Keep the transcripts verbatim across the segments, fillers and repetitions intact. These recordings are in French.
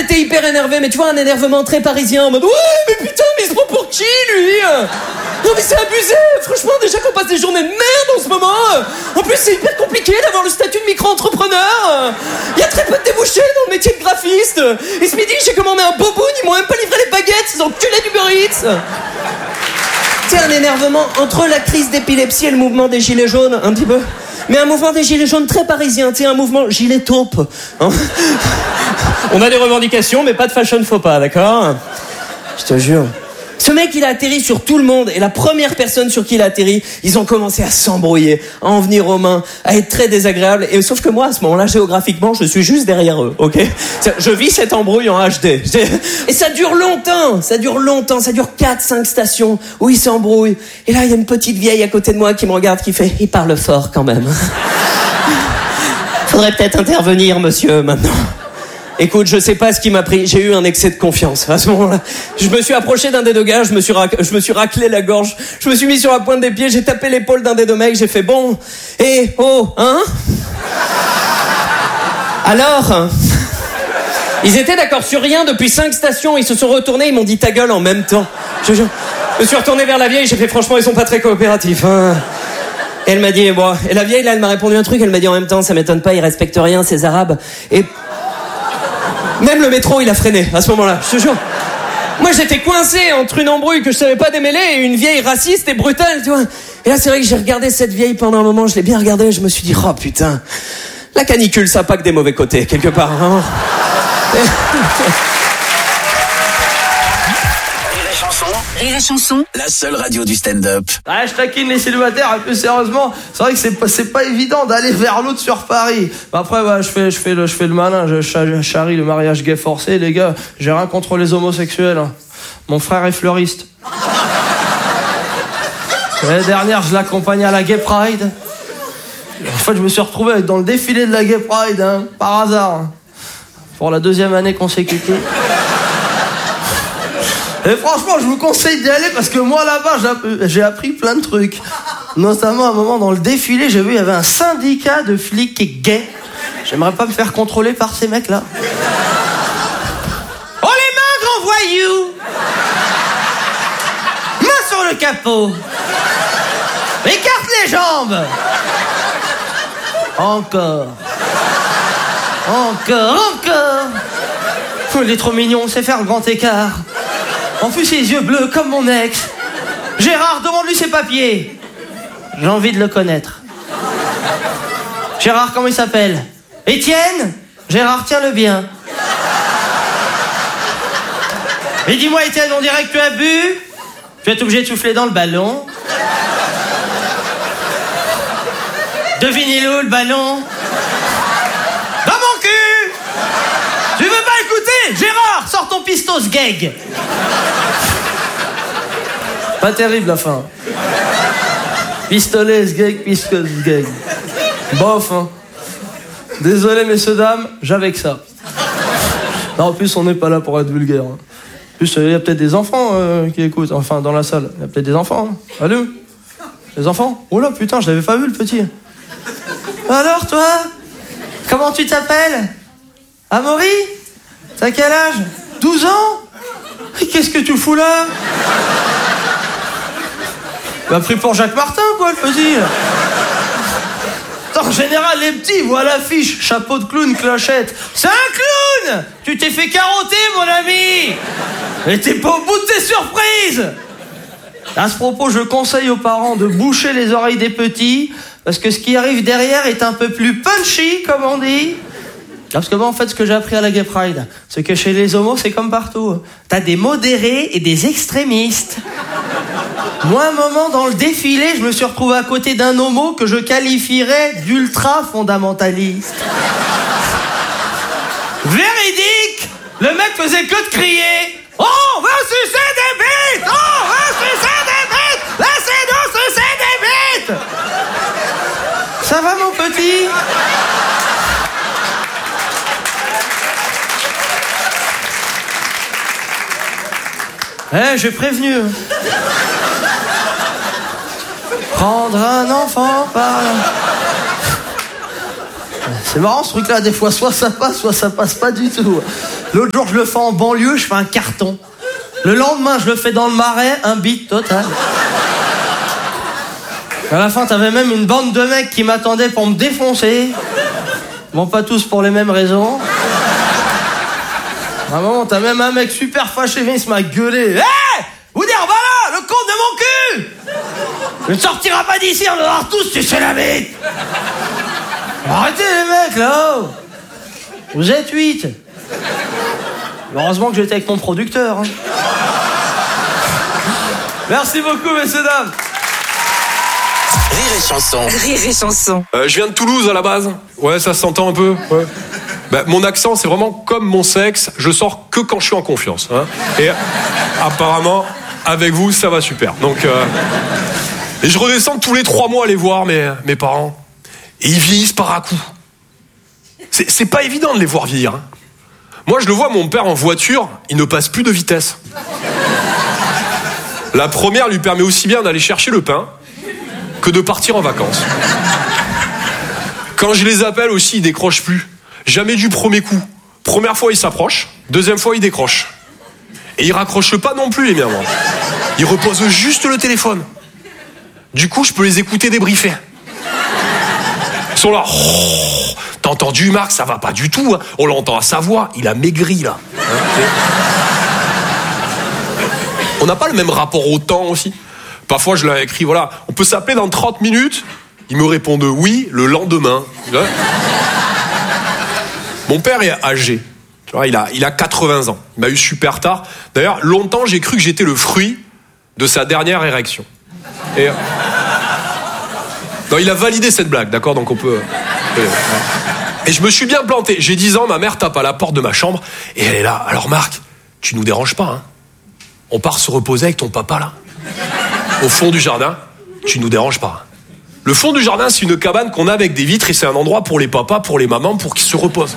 était hyper énervé, mais tu vois, un énervement très parisien, en mode « Ouais, mais putain, mais il se prend pour qui, lui ?» Non mais c'est abusé, franchement, déjà qu'on passe des journées de merde en ce moment. En plus, c'est hyper compliqué d'avoir le statut de micro-entrepreneur. Il y a très peu de débouchés dans le métier de graphiste. Et ce midi, j'ai commandé un boboon, ils m'ont même pas livré les baguettes, ces enculés d'Uber Eats. C'est un énervement entre la crise d'épilepsie et le mouvement des gilets jaunes, un petit peu. Mais un mouvement des gilets jaunes très parisien, tu sais, un mouvement gilet taupe. Hein. On a des revendications, mais pas de fashion faux pas, d'accord ? Je te jure. Ce mec, il a atterri sur tout le monde, et la première personne sur qui il a atterri, ils ont commencé à s'embrouiller, à en venir aux mains, à être très désagréables. Et sauf que moi, à ce moment-là, géographiquement, je suis juste derrière eux, ok ? Je vis cette embrouille en H D. Et ça dure longtemps, ça dure longtemps, ça dure quatre cinq stations où ils s'embrouillent. Et là, il y a une petite vieille à côté de moi qui me regarde, qui fait « Il parle fort quand même. » Faudrait peut-être intervenir, monsieur, maintenant. Écoute, je sais pas ce qui m'a pris, j'ai eu un excès de confiance. À ce moment-là, je me suis approché d'un des deux gars, je me suis, rac... je me suis raclé la gorge, je me suis mis sur la pointe des pieds, j'ai tapé l'épaule d'un des deux mecs, j'ai fait bon, et oh, hein ? Alors, hein ? Ils étaient d'accord sur rien depuis cinq stations, ils se sont retournés, ils m'ont dit ta gueule en même temps. Je, je... je me suis retourné vers la vieille, j'ai fait franchement, ils sont pas très coopératifs, hein. Et elle m'a dit, bon, et la vieille là, elle m'a répondu un truc, elle m'a dit en même temps, ça m'étonne pas, ils respectent rien, ces arabes. Et même le métro, il a freiné, à ce moment-là, je te jure. Moi, j'étais coincé entre une embrouille que je savais pas démêler et une vieille raciste et brutale, tu vois. Et là, c'est vrai que j'ai regardé cette vieille pendant un moment, je l'ai bien regardée, je me suis dit, oh putain, la canicule, ça n'a pas que des mauvais côtés, quelque part, hein. Rire et chanson, la seule radio du stand-up. Ah, je taquine les célibataires un peu sérieusement. C'est vrai que c'est pas, c'est pas évident d'aller vers l'autre sur Paris. Bah après, bah, je fais, je fais le, je fais le malin. Je charrie le mariage gay forcé, les gars. J'ai rien contre les homosexuels. Hein. Mon frère est fleuriste. L'année dernière, je l'accompagnais à la Gay Pride. En fait, je me suis retrouvé dans le défilé de la Gay Pride, hein, par hasard. Hein, pour la deuxième année consécutive. Et franchement, je vous conseille d'y aller parce que moi, là-bas, j'ai appris plein de trucs. Notamment, à un moment, dans le défilé, j'ai vu, il y avait un syndicat de flics gays. J'aimerais pas me faire contrôler par ces mecs-là. Oh, les mains, grand voyou! Main sur le capot! Écarte les jambes! Encore. Encore, encore! Il est trop mignon, on sait faire le grand écart. En plus, ses yeux bleus comme mon ex. Gérard, demande-lui ses papiers. J'ai envie de le connaître. Gérard, comment il s'appelle? Étienne? Gérard, tiens-le bien. Mais dis-moi, Étienne, on dirait que tu as bu? Tu vas être obligé de souffler dans le ballon. Devinez-le où, le ballon? Dans mon cul! Tu veux pas écouter? Gérard, sors ton pistos gag. Pas terrible la fin. Pistolet, gag, pistos gag. Bof, hein. Désolé, messieurs, dames, j'avais que ça. Non, en plus, on n'est pas là pour être vulgaire. Hein. En plus, il euh, y a peut-être des enfants euh, qui écoutent, enfin, dans la salle. Il y a peut-être des enfants. Hein. Allô? Les enfants? Oh là, putain, je l'avais pas vu, le petit. Alors, toi? Comment tu t'appelles? Amaury? T'as quel âge? douze ans? Qu'est-ce que tu fous là? T'as pris pour Jacques Martin, quoi, le petit? En général, les petits voient l'affiche, chapeau de clown, clochette. C'est un clown! Tu t'es fait carotter, mon ami! Mais t'es pas au bout de tes surprises! À ce propos, je conseille aux parents de boucher les oreilles des petits, parce que ce qui arrive derrière est un peu plus punchy, comme on dit. Parce que moi, en fait, ce que j'ai appris à la Gay Pride, c'est que chez les homos, c'est comme partout. T'as des modérés et des extrémistes. Moi, un moment, dans le défilé, je me suis retrouvé à côté d'un homo que je qualifierais d'ultra-fondamentaliste. Véridique! Le mec faisait que de crier « Oh, on va sucer des bites! Oh, on va sucer des bites! Laissez-nous sucer des bites! » Ça va, mon petit? Eh, hey, j'ai prévenu. Prendre un enfant par là. C'est marrant ce truc-là, des fois, soit ça passe, soit ça passe pas du tout. L'autre jour, je le fais en banlieue, je fais un carton. Le lendemain, je le fais dans le Marais, un beat total. À la fin, t'avais même une bande de mecs qui m'attendaient pour me défoncer. Bon, pas tous pour les mêmes raisons. À un moment, t'as même un mec super fâché, il se m'a gueulé. Hé hey, vous dire, voilà, le compte de mon cul. Je ne sortira pas d'ici, on va voir tous, tu sais la bite. Arrêtez les mecs, là. Vous êtes huit. Heureusement que j'étais avec mon producteur. Hein. Merci beaucoup, messieurs, dames. Rire et chanson. Rire et chanson. Euh, je viens de Toulouse à la base. Ouais, ça s'entend un peu. Ouais. Bah, mon accent, c'est vraiment comme mon sexe. Je sors que quand je suis en confiance. Hein. Et apparemment, avec vous, ça va super. Donc, euh... et je redescends tous les trois mois aller voir mes, mes parents. Et ils vieillissent par à coups. C'est, c'est pas évident de les voir vieillir. Hein. Moi, je le vois, mon père en voiture, il ne passe plus de vitesse. La première lui permet aussi bien d'aller chercher le pain que de partir en vacances. Quand je les appelle aussi, ils décrochent plus. Jamais du premier coup. Première fois, ils s'approchent. Deuxième fois, ils décrochent. Et ils raccrochent pas non plus, les miens, moi. Ils reposent juste le téléphone. Du coup, je peux les écouter débriefer. Ils sont là. Oh, t'as entendu, Marc, ça va pas du tout. Hein. On l'entend à sa voix. Il a maigri, là. Hein, on n'a pas le même rapport au temps aussi. Parfois, je leur ai écrit, voilà, on peut s'appeler dans trente minutes. Ils me répondent oui le lendemain. Mon père est âgé. Tu vois, il a, il a quatre-vingts ans. Il m'a eu super tard. D'ailleurs, longtemps, j'ai cru que j'étais le fruit de sa dernière érection. Et... non, il a validé cette blague, d'accord ? Donc on peut... Et je me suis bien planté. J'ai dix ans, ma mère tape à la porte de ma chambre et elle est là. Alors Marc, tu nous déranges pas, hein ? On part se reposer avec ton papa, là. Au fond du jardin, tu nous déranges pas. Le fond du jardin, c'est une cabane qu'on a avec des vitres et c'est un endroit pour les papas, pour les mamans, pour qu'ils se reposent.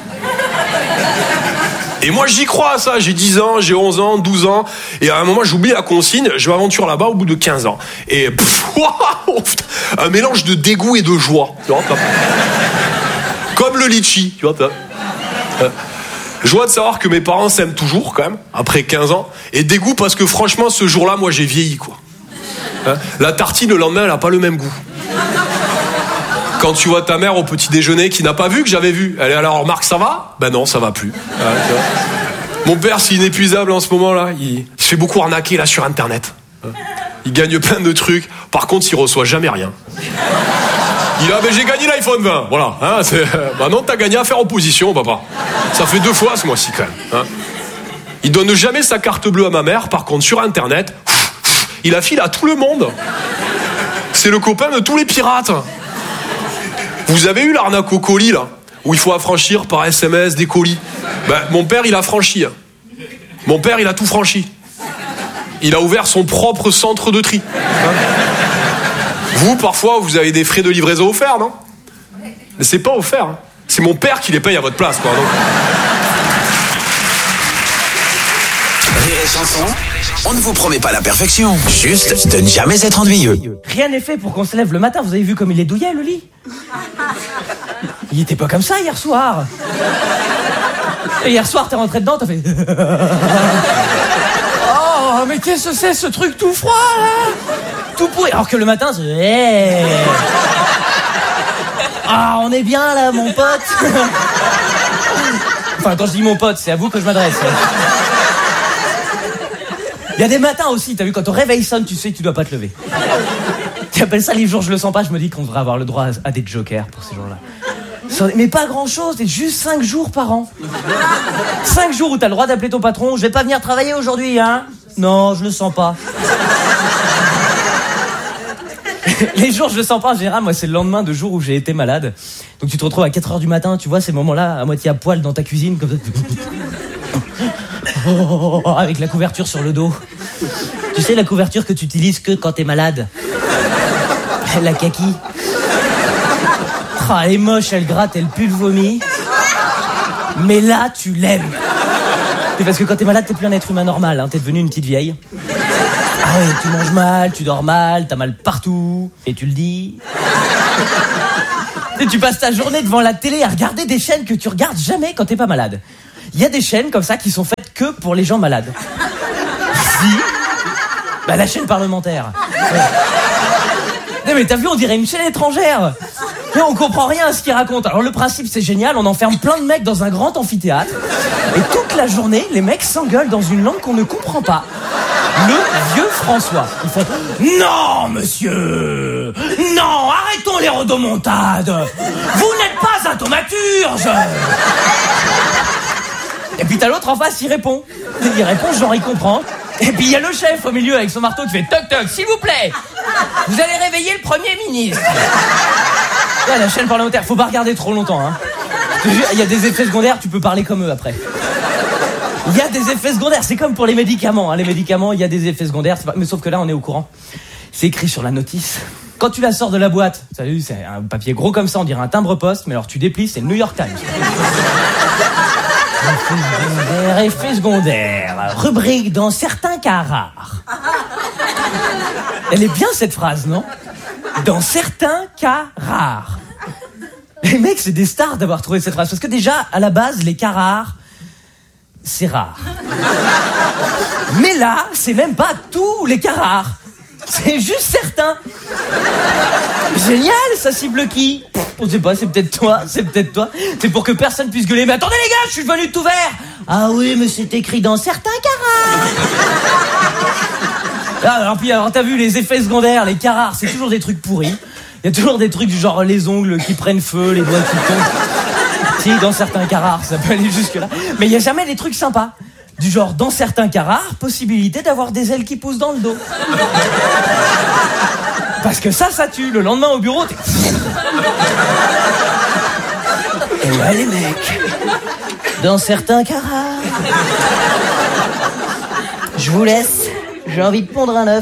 Et moi, j'y crois à ça. J'ai dix ans, j'ai onze ans, douze ans. Et à un moment, j'oublie la consigne. Je m'aventure là-bas au bout de quinze ans. Et pff, wow, un mélange de dégoût et de joie. Tu vois, comme le litchi. Tu vois, euh, joie de savoir que mes parents s'aiment toujours, quand même, après quinze ans. Et dégoût parce que franchement, ce jour-là, moi, j'ai vieilli, quoi. Hein, la tartine, le lendemain, elle n'a pas le même goût. Quand tu vois ta mère au petit déjeuner qui n'a pas vu que j'avais vu, elle est alors, Marc, ça va ? Ben non, ça va plus. Ouais, mon père, c'est inépuisable en ce moment-là. Il se fait beaucoup arnaquer là sur Internet. Il gagne plein de trucs. Par contre, il reçoit jamais rien. Il a, ben j'ai gagné l'iPhone vingt. Voilà. Hein, c'est... Ben non, t'as gagné à faire opposition, papa. Ça fait deux fois ce mois-ci quand même. Hein. Il donne jamais sa carte bleue à ma mère. Par contre, sur Internet, il affile à tout le monde. C'est le copain de tous les pirates. Vous avez eu l'arnaque au colis, là, où il faut affranchir par S M S des colis. Ben, mon père, il a franchi. Mon père, il a tout franchi. Il a ouvert son propre centre de tri. Hein, vous, parfois, vous avez des frais de livraison offerts, non ? Mais c'est pas offert. Hein. C'est mon père qui les paye à votre place, quoi. Donc... Rire et chanson, on ne vous promet pas la perfection, juste de ne jamais être ennuyeux. Rien n'est fait pour qu'on se lève le matin. Vous avez vu comme il est douillet, le lit ? Il était pas comme ça hier soir. Et hier soir, t'es rentré dedans, t'as fait... oh, mais qu'est-ce que c'est, ce truc tout froid, là ? Tout pourri. Alors que le matin, c'est... Hey. Ah, on est bien, là, mon pote. Enfin, quand je dis mon pote, c'est à vous que je m'adresse. Il y a des matins aussi, t'as vu, quand ton réveil sonne, tu sais que tu dois pas te lever. Tu appelles ça les jours je le sens pas, je me dis qu'on devrait avoir le droit à des jokers pour ces jours-là. Mais pas grand-chose, c'est juste cinq jours par an. cinq jours où t'as le droit d'appeler ton patron, je vais pas venir travailler aujourd'hui, hein ? Non, je le sens pas. Les jours je le sens pas, en général, moi, c'est le lendemain de jours où j'ai été malade. Donc tu te retrouves à quatre heures du matin, tu vois, ces moments-là, à moitié à poil dans ta cuisine, comme ça. Oh, avec la couverture sur le dos. Tu sais, la couverture que tu utilises que quand t'es malade. La kaki. Oh, elle est moche, elle gratte, elle pue le vomi. Mais là, tu l'aimes. C'est parce que quand t'es malade, t'es plus un être humain normal, hein, t'es devenu une petite vieille. Ah ouais, tu manges mal, tu dors mal, t'as mal partout, et tu le dis. Et tu passes ta journée devant la télé à regarder des chaînes que tu regardes jamais quand t'es pas malade. Il y a des chaînes comme ça qui sont faites que pour les gens malades. Si. Bah la chaîne parlementaire. Ouais. Non mais t'as vu, on dirait une chaîne étrangère. Mais on comprend rien à ce qu'ils racontent. Alors le principe c'est génial, on enferme plein de mecs dans un grand amphithéâtre. Et toute la journée, les mecs s'engueulent dans une langue qu'on ne comprend pas. Le vieux François. Ils font « Non, monsieur! Non, arrêtons les rodomontades! Vous n'êtes pas un thaumaturge !» Et puis t'as l'autre en face, il répond. Il répond, genre il comprend. Et puis il y a le chef au milieu avec son marteau qui fait « Toc toc, s'il vous plaît! Vous allez réveiller le Premier ministre !» Là, la chaîne parlementaire, faut pas regarder trop longtemps, hein. Il y a des effets secondaires, tu peux parler comme eux après. Il y a des effets secondaires, c'est comme pour les médicaments, hein. Les médicaments, il y a des effets secondaires, pas... mais sauf que là, on est au courant. C'est écrit sur la notice. Quand tu la sors de la boîte, vous savez, c'est un papier gros comme ça, on dirait un timbre-poste, mais alors tu déplies, c'est le New York Times. Effets secondaires, effets secondaires, rubrique dans certains cas rares. Elle est bien cette phrase, non? Dans certains cas rares. Les mecs, c'est des stars d'avoir trouvé cette phrase, parce que déjà, à la base, les cas rares, c'est rare. Mais là, c'est même pas tous les cas rares. C'est juste certains. Génial, ça cible qui? On sait pas, c'est peut-être toi, c'est peut-être toi. C'est pour que personne puisse gueuler. Mais attendez les gars, je suis venu tout vert. Ah oui, mais c'est écrit dans certains cas rares. Ah, alors puis, alors t'as vu les effets secondaires, les cas rares, c'est toujours des trucs pourris. Il y a toujours des trucs du genre les ongles qui prennent feu, les doigts qui tombent. Si, dans certains cas rares, ça peut aller jusque-là. Mais il y a jamais des trucs sympas. Du genre, dans certains cas rares, possibilité d'avoir des ailes qui poussent dans le dos. Parce que ça, ça tue. Le lendemain au bureau, t'es... Et ouais, les mecs. Dans certains cas rares. Je vous laisse. J'ai envie de pondre un œuf.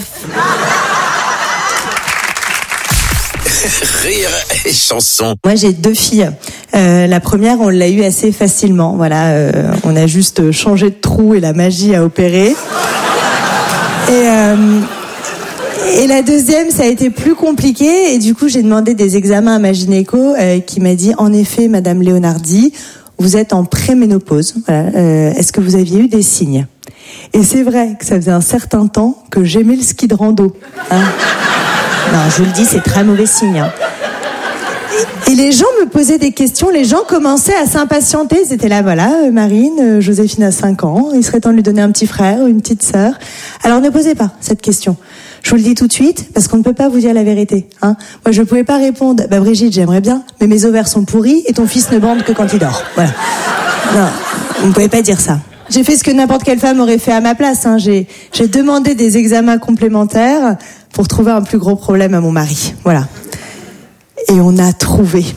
Rire et chanson. Moi, j'ai deux filles. Euh, la première, on l'a eue assez facilement. Voilà, euh, on a juste changé de trou et la magie a opéré. Et, euh, et la deuxième, ça a été plus compliqué. Et du coup, j'ai demandé des examens à ma gynéco euh, qui m'a dit, en effet, Madame Leonardi, vous êtes en préménopause. Voilà, euh, est-ce que vous aviez eu des signes? Et c'est vrai que ça faisait un certain temps que j'aimais le ski de rando. Hein. Non, je vous le dis, c'est très mauvais signe. Hein. Et, et les gens me posaient des questions, les gens commençaient à s'impatienter. Ils étaient là, voilà, euh, Marine, euh, Joséphine a cinq ans, il serait temps de lui donner un petit frère ou une petite sœur. Alors ne posez pas cette question. Je vous le dis tout de suite, parce qu'on ne peut pas vous dire la vérité. Hein. Moi, je ne pouvais pas répondre, bah Brigitte, j'aimerais bien, mais mes ovaires sont pourris et ton fils ne bande que quand il dort. Voilà. Non, vous ne pouvez pas dire ça. J'ai fait ce que n'importe quelle femme aurait fait à ma place. Hein. J'ai, j'ai demandé des examens complémentaires pour trouver un plus gros problème à mon mari. Voilà. Et on a trouvé.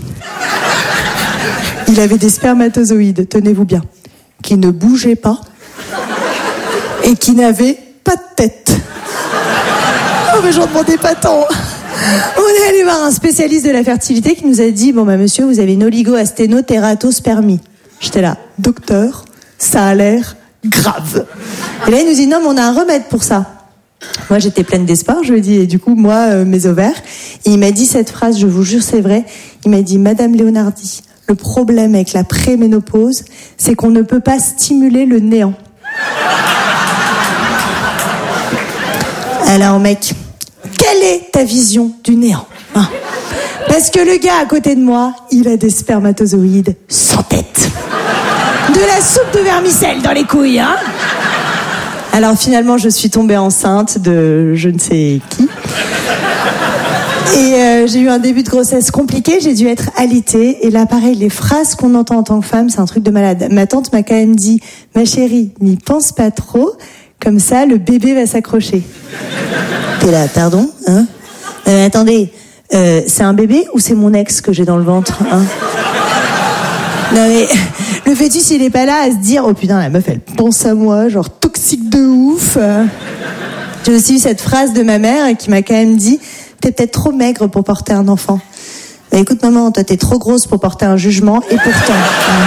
Il avait des spermatozoïdes, tenez-vous bien, qui ne bougeaient pas et qui n'avaient pas de tête. Oh, mais j'en demandais pas tant. On est allé voir un spécialiste de la fertilité qui nous a dit, bon bah monsieur, vous avez une oligo-asténotératospermie. J'étais là, docteur, ça a l'air grave. Et là, il nous dit, non, mais on a un remède pour ça. Moi, j'étais pleine d'espoir, je lui ai dit, et du coup, moi, euh, mes ovaires. Et il m'a dit cette phrase, je vous jure, c'est vrai. Il m'a dit, Madame Leonardi, le problème avec la préménopause, c'est qu'on ne peut pas stimuler le néant. Alors, mec, quelle est ta vision du néant, hein? Parce que le gars à côté de moi, il a des spermatozoïdes sans tête. De la soupe de vermicelle dans les couilles, hein? Alors finalement, je suis tombée enceinte de je ne sais qui. Et euh, j'ai eu un début de grossesse compliqué, j'ai dû être alitée. Et là, pareil, les phrases qu'on entend en tant que femme, c'est un truc de malade. Ma tante m'a quand même dit, ma chérie, n'y pense pas trop, comme ça, le bébé va s'accrocher. T'es là, pardon, hein? euh, Attendez, euh, c'est un bébé ou c'est mon ex que j'ai dans le ventre, hein? Non mais, le fœtus, il est pas là à se dire, oh putain, la meuf, elle pense à moi, genre toxique de ouf. J'ai aussi eu cette phrase de ma mère qui m'a quand même dit, t'es peut-être trop maigre pour porter un enfant. Bah écoute maman, toi t'es trop grosse pour porter un jugement, et pourtant... Hein.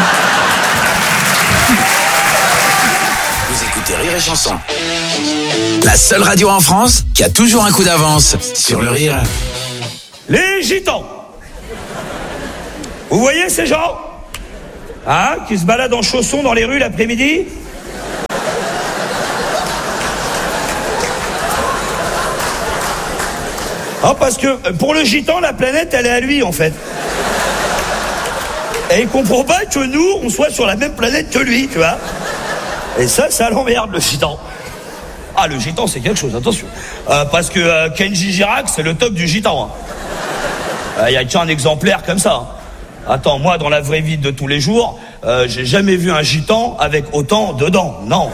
Vous écoutez Rire et Chanson. La seule radio en France qui a toujours un coup d'avance sur le rire. Les gitans. Vous voyez ces gens? Hein? Qui se balade en chaussons dans les rues l'après-midi? Oh, parce que pour le gitan, la planète, elle est à lui, en fait. Et il comprend pas que nous, on soit sur la même planète que lui, tu vois. Et ça, ça l'emmerde, le gitan. Ah, le gitan, c'est quelque chose, attention. Euh, parce que euh, Kenji Girac, c'est le top du gitan. Il hein. euh, y a qu'un exemplaire comme ça. Hein. Attends, moi, dans la vraie vie de tous les jours, euh, j'ai jamais vu un gitan avec autant de dents. Non.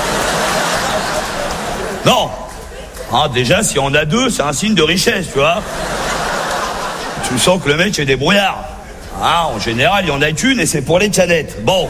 Non. Hein, déjà, si on a deux, c'est un signe de richesse, tu vois. Tu sens que le mec est débrouillard. Hein, en général, il y en a qu'une et c'est pour les cadettes. Bon.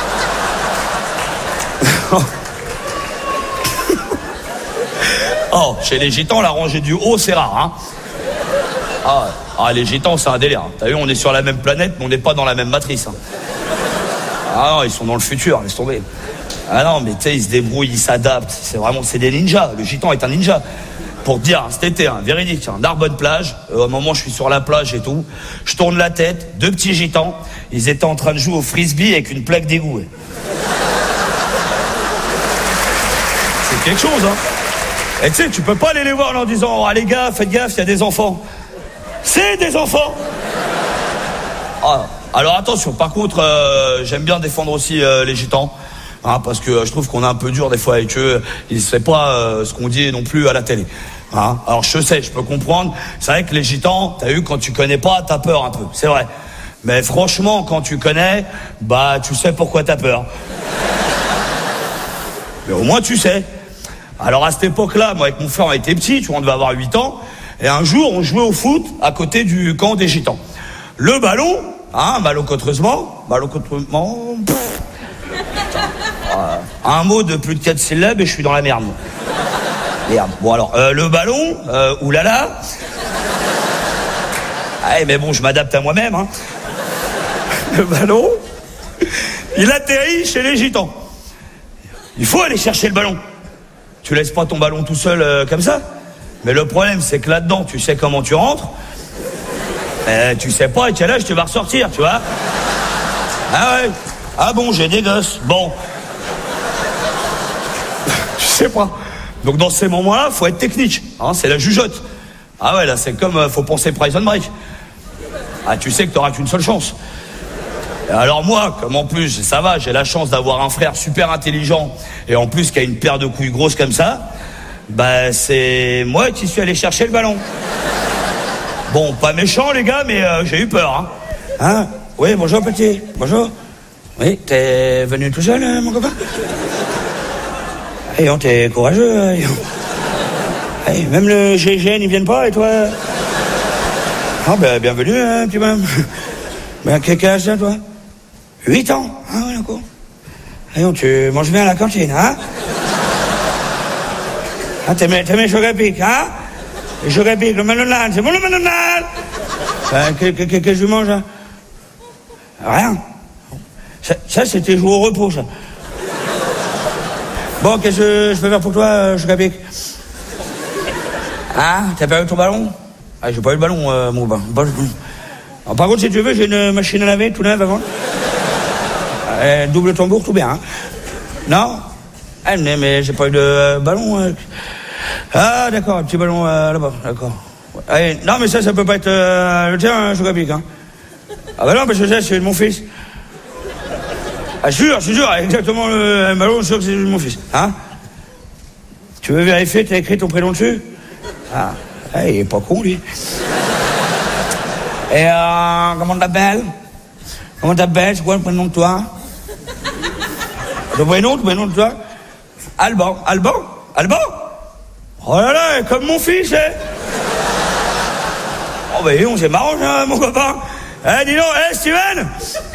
Oh, chez les gitans, la rangée du haut, c'est rare, hein. Ah, ah, les gitans, c'est un délire. Hein. T'as vu, on est sur la même planète, mais on n'est pas dans la même matrice. Hein. Ah non, ils sont dans le futur, laisse tomber. Ah non, mais tu sais, ils se débrouillent, ils s'adaptent. C'est vraiment, c'est des ninjas. Le gitan est un ninja. Pour te dire, hein, cet été, hein, véridique, hein, Narbonne plage. Euh, au moment où je suis sur la plage et tout, je tourne la tête, deux petits gitans. Ils étaient en train de jouer au frisbee avec une plaque d'égout. Ouais. C'est quelque chose, hein. Et tu sais, tu peux pas aller les voir en leur disant, ah les gars, faites gaffe, il y a des enfants. C'est des enfants. Ah, alors attention, par contre, euh, j'aime bien défendre aussi euh, les gitans. Hein, parce que euh, je trouve qu'on est un peu dur des fois avec eux. Ils ne savent pas euh, ce qu'on dit non plus à la télé. Hein, alors je sais, je peux comprendre. C'est vrai que les gitans, t'as eu, quand tu connais pas, t'as peur un peu. C'est vrai. Mais franchement, quand tu connais, bah tu sais pourquoi t'as peur. Mais au moins tu sais. Alors à cette époque-là, moi avec mon frère on était petits, tu vois, on devait avoir huit ans. Et un jour, on jouait au foot à côté du camp des gitans. Le ballon, hein, malencontreusement, malencontreusement, pff, euh, un mot de plus de quatre syllabes et je suis dans la merde. Merde. Bon alors, euh, le ballon, euh, oulala. Ah, mais bon, je m'adapte à moi-même. Hein. Le ballon, il atterrit chez les gitans. Il faut aller chercher le ballon. Tu laisses pas ton ballon tout seul euh, comme ça. Mais le problème, c'est que là-dedans, tu sais comment tu rentres. Mais tu sais pas à quel âge tu vas ressortir, tu vois. Ah ouais. Ah bon, j'ai des gosses. Bon. Tu sais pas. Donc dans ces moments-là, faut être technique. Hein, c'est la jugeote. Ah ouais, là, c'est comme, euh, faut penser Prison Break. Ah, tu sais que t'auras qu'une seule chance. Et alors moi, comme en plus, ça va, j'ai la chance d'avoir un frère super intelligent et en plus qui a une paire de couilles grosses comme ça, bah c'est moi qui suis allé chercher le ballon. Bon, pas méchant les gars, mais euh, j'ai eu peur. Hein. Hein? Oui, bonjour petit. Bonjour. Oui, t'es venu tout seul, hein, mon copain? Et on t'es courageux. Hein, hey, même le G I G N, ils viennent pas, et toi? Ah ben, bienvenue, hein, petit bonhomme. Ben, quel âge t'as, toi? Huit ans. Ah ouais, d'accord. Et on, tu manges bien à la cantine, hein? Ah, t'aimes, t'aimes les chocs à pic, hein? Les chocs à pic, le manonal, c'est bon le manonal? Ben, qu'est-ce que, que, que je mange, hein? Rien. Ça, ça c'était jouer au repos, ça. Bon, qu'est-ce que je peux faire pour toi, euh, choc à pic? Ah, t'as perdu ton ballon? Ah, j'ai pas eu le ballon, euh, mon bain. Alors, par contre, si tu veux, j'ai une machine à laver tout neuf avant. Euh, double tambour, tout bien. Hein. Non? Ah, mais, mais j'ai pas eu de euh, ballon. Euh... Ah, d'accord, un petit ballon euh, là-bas, d'accord. Allez, non, mais ça, ça peut pas être euh, le tien, un choc à pic. Hein. Ah, bah non, parce que ça, c'est de mon fils. Ah, je suis sûr, je suis sûr, exactement le, le ballon, je suis sûr que c'est de mon fils. Hein? Tu veux vérifier, t'as écrit ton prénom dessus? Ah, ah, il est pas con, lui. Et euh, comment t'appelles? Comment t'appelles? C'est quoi le prénom de toi? Le prénom, le prénom de toi? Alban. Alban? Alban? Oh là là, comme mon fils, hein? Oh ben on c'est marrant, hein, mon copain. Eh, dis donc, eh, Steven?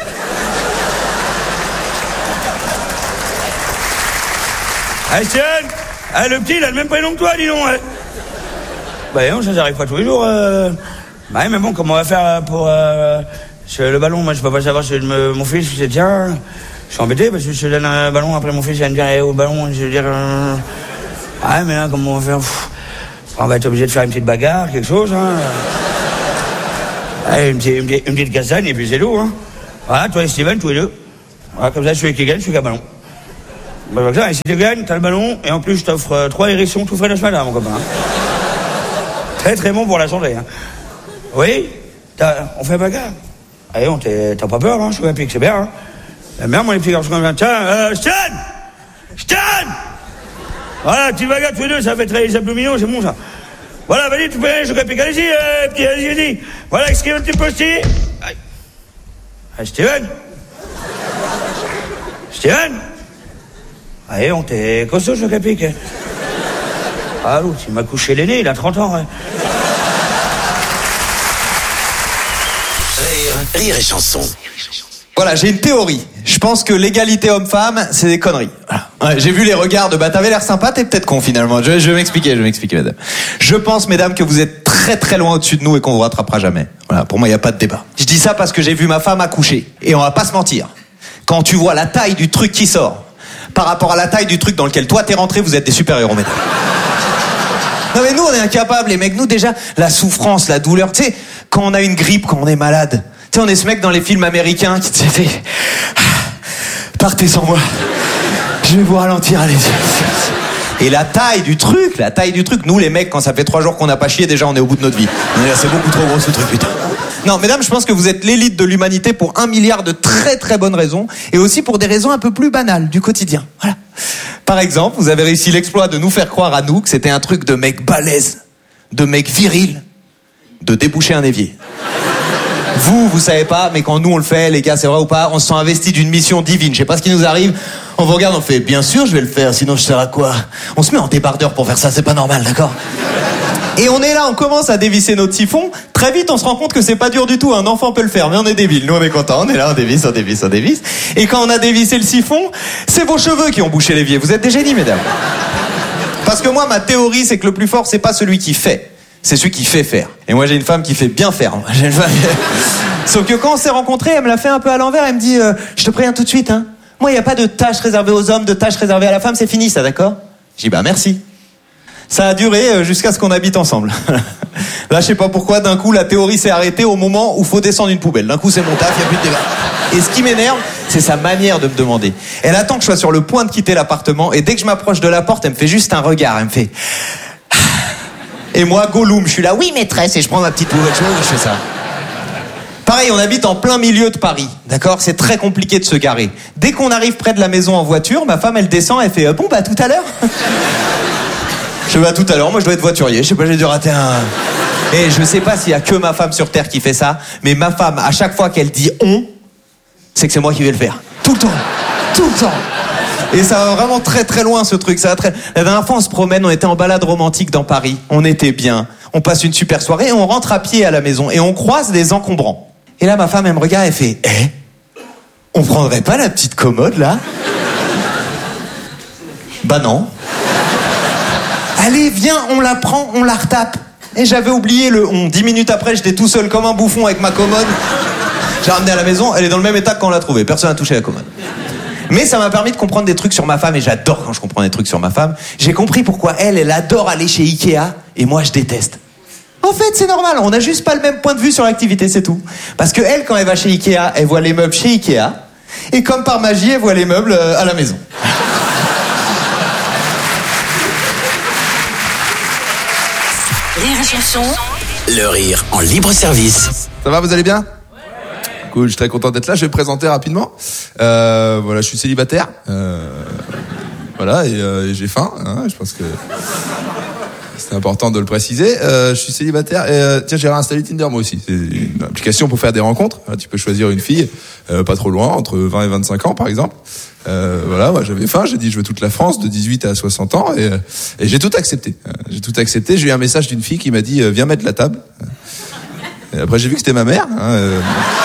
Eh, Steven? Eh, le petit, il a le même prénom que toi, dis donc, hein? Ben non, ça n'arrive pas tous les jours, euh... Bah mais bon, comment on va faire pour... Euh, le ballon, moi je peux pas savoir si me, mon fils, c'est tiens... Je suis embêté parce que je donne un ballon, après mon fils il va me dire, eh, au ballon, je vais dire... Euh, ah mais là, comment on va faire? Pff, on va être obligé de faire une petite bagarre, quelque chose, hein. Ah, une, petite, une, petite, une petite castagne et puis c'est tout, hein. Voilà, toi et Steven, tous les deux. Voilà, comme ça, celui qui gagne, celui qui a le ballon. Bah, comme ça, et si tu gagnes, t'as le ballon, et en plus, je t'offre euh, trois érections tout frais de ce matin, mon copain. Hein. Très très bon pour la santé. Hein. Oui, t'as, on fait bagarre. Allez, on t'es, t'as pas peur, hein, je suis olympique, c'est bien. Hein. J'aime bien, mon les petits garçons comme ça. Tiens, euh, Stan Stan Voilà, tu bagarres tous les deux, ça fait très les abdominaux, c'est bon ça. Voilà, vas-y, tu peux aller, je suis olympique. Allez-y, euh, petit, allez-y, allez-y. Voilà, Steven, tu peux aussi. Ah, Steven Steven Allez, on t'est costaud, je suis olympique. Ah, l'autre, il m'a couché l'aîné, il a trente ans. Hein. Rire, rire et chanson. Voilà, j'ai une théorie. Je pense que l'égalité homme-femme, c'est des conneries. Voilà. Ouais, j'ai vu les regards de bah t'avais l'air sympa, t'es peut-être con finalement. Je, je vais m'expliquer, je vais m'expliquer, madame. Je pense, mesdames, que vous êtes très très loin au-dessus de nous et qu'on vous rattrapera jamais. Voilà, pour moi, il n'y a pas de débat. Je dis ça parce que j'ai vu ma femme accoucher. Et on va pas se mentir. Quand tu vois la taille du truc qui sort, par rapport à la taille du truc dans lequel toi t'es rentré, vous êtes des super-héros, mesdames. Non mais nous, on est incapables, les mecs. Nous, déjà, la souffrance, la douleur. Tu sais, quand on a une grippe, quand on est malade. Tu sais, on est ce mec dans les films américains qui te fait... Partez sans moi. Je vais vous ralentir, allez-y. Et la taille du truc, la taille du truc. Nous, les mecs, quand ça fait trois jours qu'on n'a pas chié, déjà, on est au bout de notre vie. C'est beaucoup trop gros, ce truc, putain. Non, mesdames, je pense que vous êtes l'élite de l'humanité pour un milliard de très très bonnes raisons. Et aussi pour des raisons un peu plus banales, du quotidien. Voilà. Par exemple, vous avez réussi l'exploit de nous faire croire à nous que c'était un truc de mec balèze, de mec viril, de déboucher un évier. Vous, vous savez pas, mais quand nous on le fait, les gars, c'est vrai ou pas, on se sent investi d'une mission divine. Je sais pas ce qui nous arrive. On vous regarde, on fait, bien sûr, je vais le faire, sinon je sers à quoi? On se met en débardeur pour faire ça, c'est pas normal, d'accord? Et on est là, on commence à dévisser notre siphon. Très vite, on se rend compte que c'est pas dur du tout. Un enfant peut le faire, mais on est débile. Nous, on est content. On est là, on dévisse, on dévisse, on dévisse. Et quand on a dévissé le siphon, c'est vos cheveux qui ont bouché l'évier. Vous êtes des génies, mesdames. Parce que moi, ma théorie, c'est que le plus fort, c'est pas celui qui fait. C'est celui qui fait faire. Et moi, j'ai une femme qui fait bien faire. J'ai une femme... Sauf que quand on s'est rencontrés, elle me l'a fait un peu à l'envers. Elle me dit, euh, je te préviens tout de suite, hein. Moi, il n'y a pas de tâches réservées aux hommes, de tâches réservées à la femme. C'est fini, ça, d'accord? J'ai dit, bah, merci. Ça a duré jusqu'à ce qu'on habite ensemble. Là, je sais pas pourquoi, d'un coup, la théorie s'est arrêtée au moment où faut descendre une poubelle. D'un coup, c'est mon taf, il n'y a plus de débat. Et ce qui m'énerve, c'est sa manière de me demander. Elle attend que je sois sur le point de quitter l'appartement, et dès que je m'approche de la porte, elle me fait juste un regard. Elle me fait... Et moi, Gollum, je suis là, oui, maîtresse, et je prends ma petite poubelle, je fais ça. Pareil, on habite en plein milieu de Paris, d'accord? C'est très compliqué de se garer. Dès qu'on arrive près de la maison en voiture, ma femme, elle descend, elle fait, bon, bah, tout à l'heure. Je vais à tout à l'heure, moi je dois être voiturier, je sais pas, j'ai dû rater un... Et je sais pas s'il y a que ma femme sur Terre qui fait ça, mais ma femme, à chaque fois qu'elle dit « on », c'est que c'est moi qui vais le faire. Tout le temps. Tout le temps. Et ça va vraiment très très loin ce truc. Ça va très... La dernière fois on se promène, on était en balade romantique dans Paris, on était bien, on passe une super soirée et on rentre à pied à la maison et on croise des encombrants. Et là ma femme elle me regarde et fait « Eh, on prendrait pas la petite commode là ?» Bah non. Allez, viens, on la prend, on la retape. Et j'avais oublié le on. Dix minutes après, j'étais tout seul comme un bouffon avec ma commode. J'ai ramené à la maison, elle est dans le même état que quand on l'a trouvée. Personne n'a touché la commode. Mais ça m'a permis de comprendre des trucs sur ma femme, et j'adore quand je comprends des trucs sur ma femme. J'ai compris pourquoi elle, elle adore aller chez Ikea, et moi, je déteste. En fait, c'est normal, on n'a juste pas le même point de vue sur l'activité, c'est tout. Parce que elle, quand elle va chez Ikea, elle voit les meubles chez Ikea, et comme par magie, elle voit les meubles à la maison. Rire et chanson. Le rire en libre service. Ça va, vous allez bien? Cool, je suis très content d'être là. Je vais me présenter rapidement. Euh, voilà, je suis célibataire. Euh, voilà, et, euh, et j'ai faim. Hein, je pense que c'est important de le préciser. Euh, je suis célibataire. Et euh, tiens, j'ai réinstallé Tinder moi aussi. C'est une application pour faire des rencontres. Tu peux choisir une fille, euh, pas trop loin, entre vingt et vingt-cinq ans par exemple. Euh, voilà, moi j'avais faim, j'ai dit je veux toute la France de dix-huit à soixante ans et, et j'ai tout accepté. J'ai tout accepté. J'ai eu un message d'une fille qui m'a dit viens mettre la table. Et après j'ai vu que c'était ma mère. Hein, euh...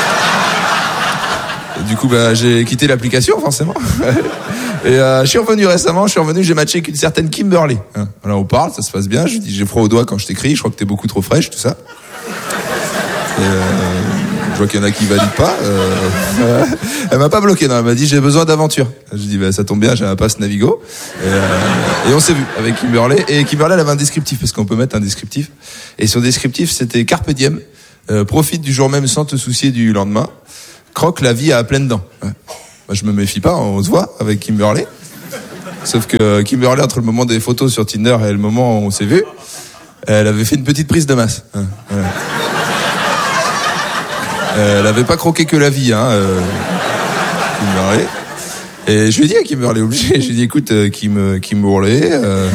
Du coup, bah, j'ai quitté l'application, forcément. Et euh, je suis revenu récemment, je suis revenu, j'ai matché avec une certaine Kimberly. Hein. Alors on parle, ça se passe bien. Je lui dis j'ai froid aux doigts quand je t'écris, je crois que t'es beaucoup trop fraîche, tout ça. Et euh, je vois qu'il y en a qui valident pas. Euh, elle m'a pas bloqué, non, elle m'a dit j'ai besoin d'aventure. Je dis bah, ça tombe bien, j'ai un passe Navigo. Et, euh, et on s'est vu avec Kimberly. Et Kimberly, elle avait un descriptif, parce qu'on peut mettre un descriptif. Et son descriptif, c'était Carpe diem, euh, profite du jour même sans te soucier du lendemain. Croque la vie à pleines dents. Ouais. Bah, je me méfie pas, on se voit avec Kimberly. Sauf que Kimberly, entre le moment des photos sur Tinder et le moment où on s'est vu, elle avait fait une petite prise de masse. Hein, voilà. Elle avait pas croqué que la vie, hein, euh, Kimberly. Et je lui ai dit à Kimberly, obligé, je lui ai dit, écoute, euh, Kim, Kim Bourlet, euh,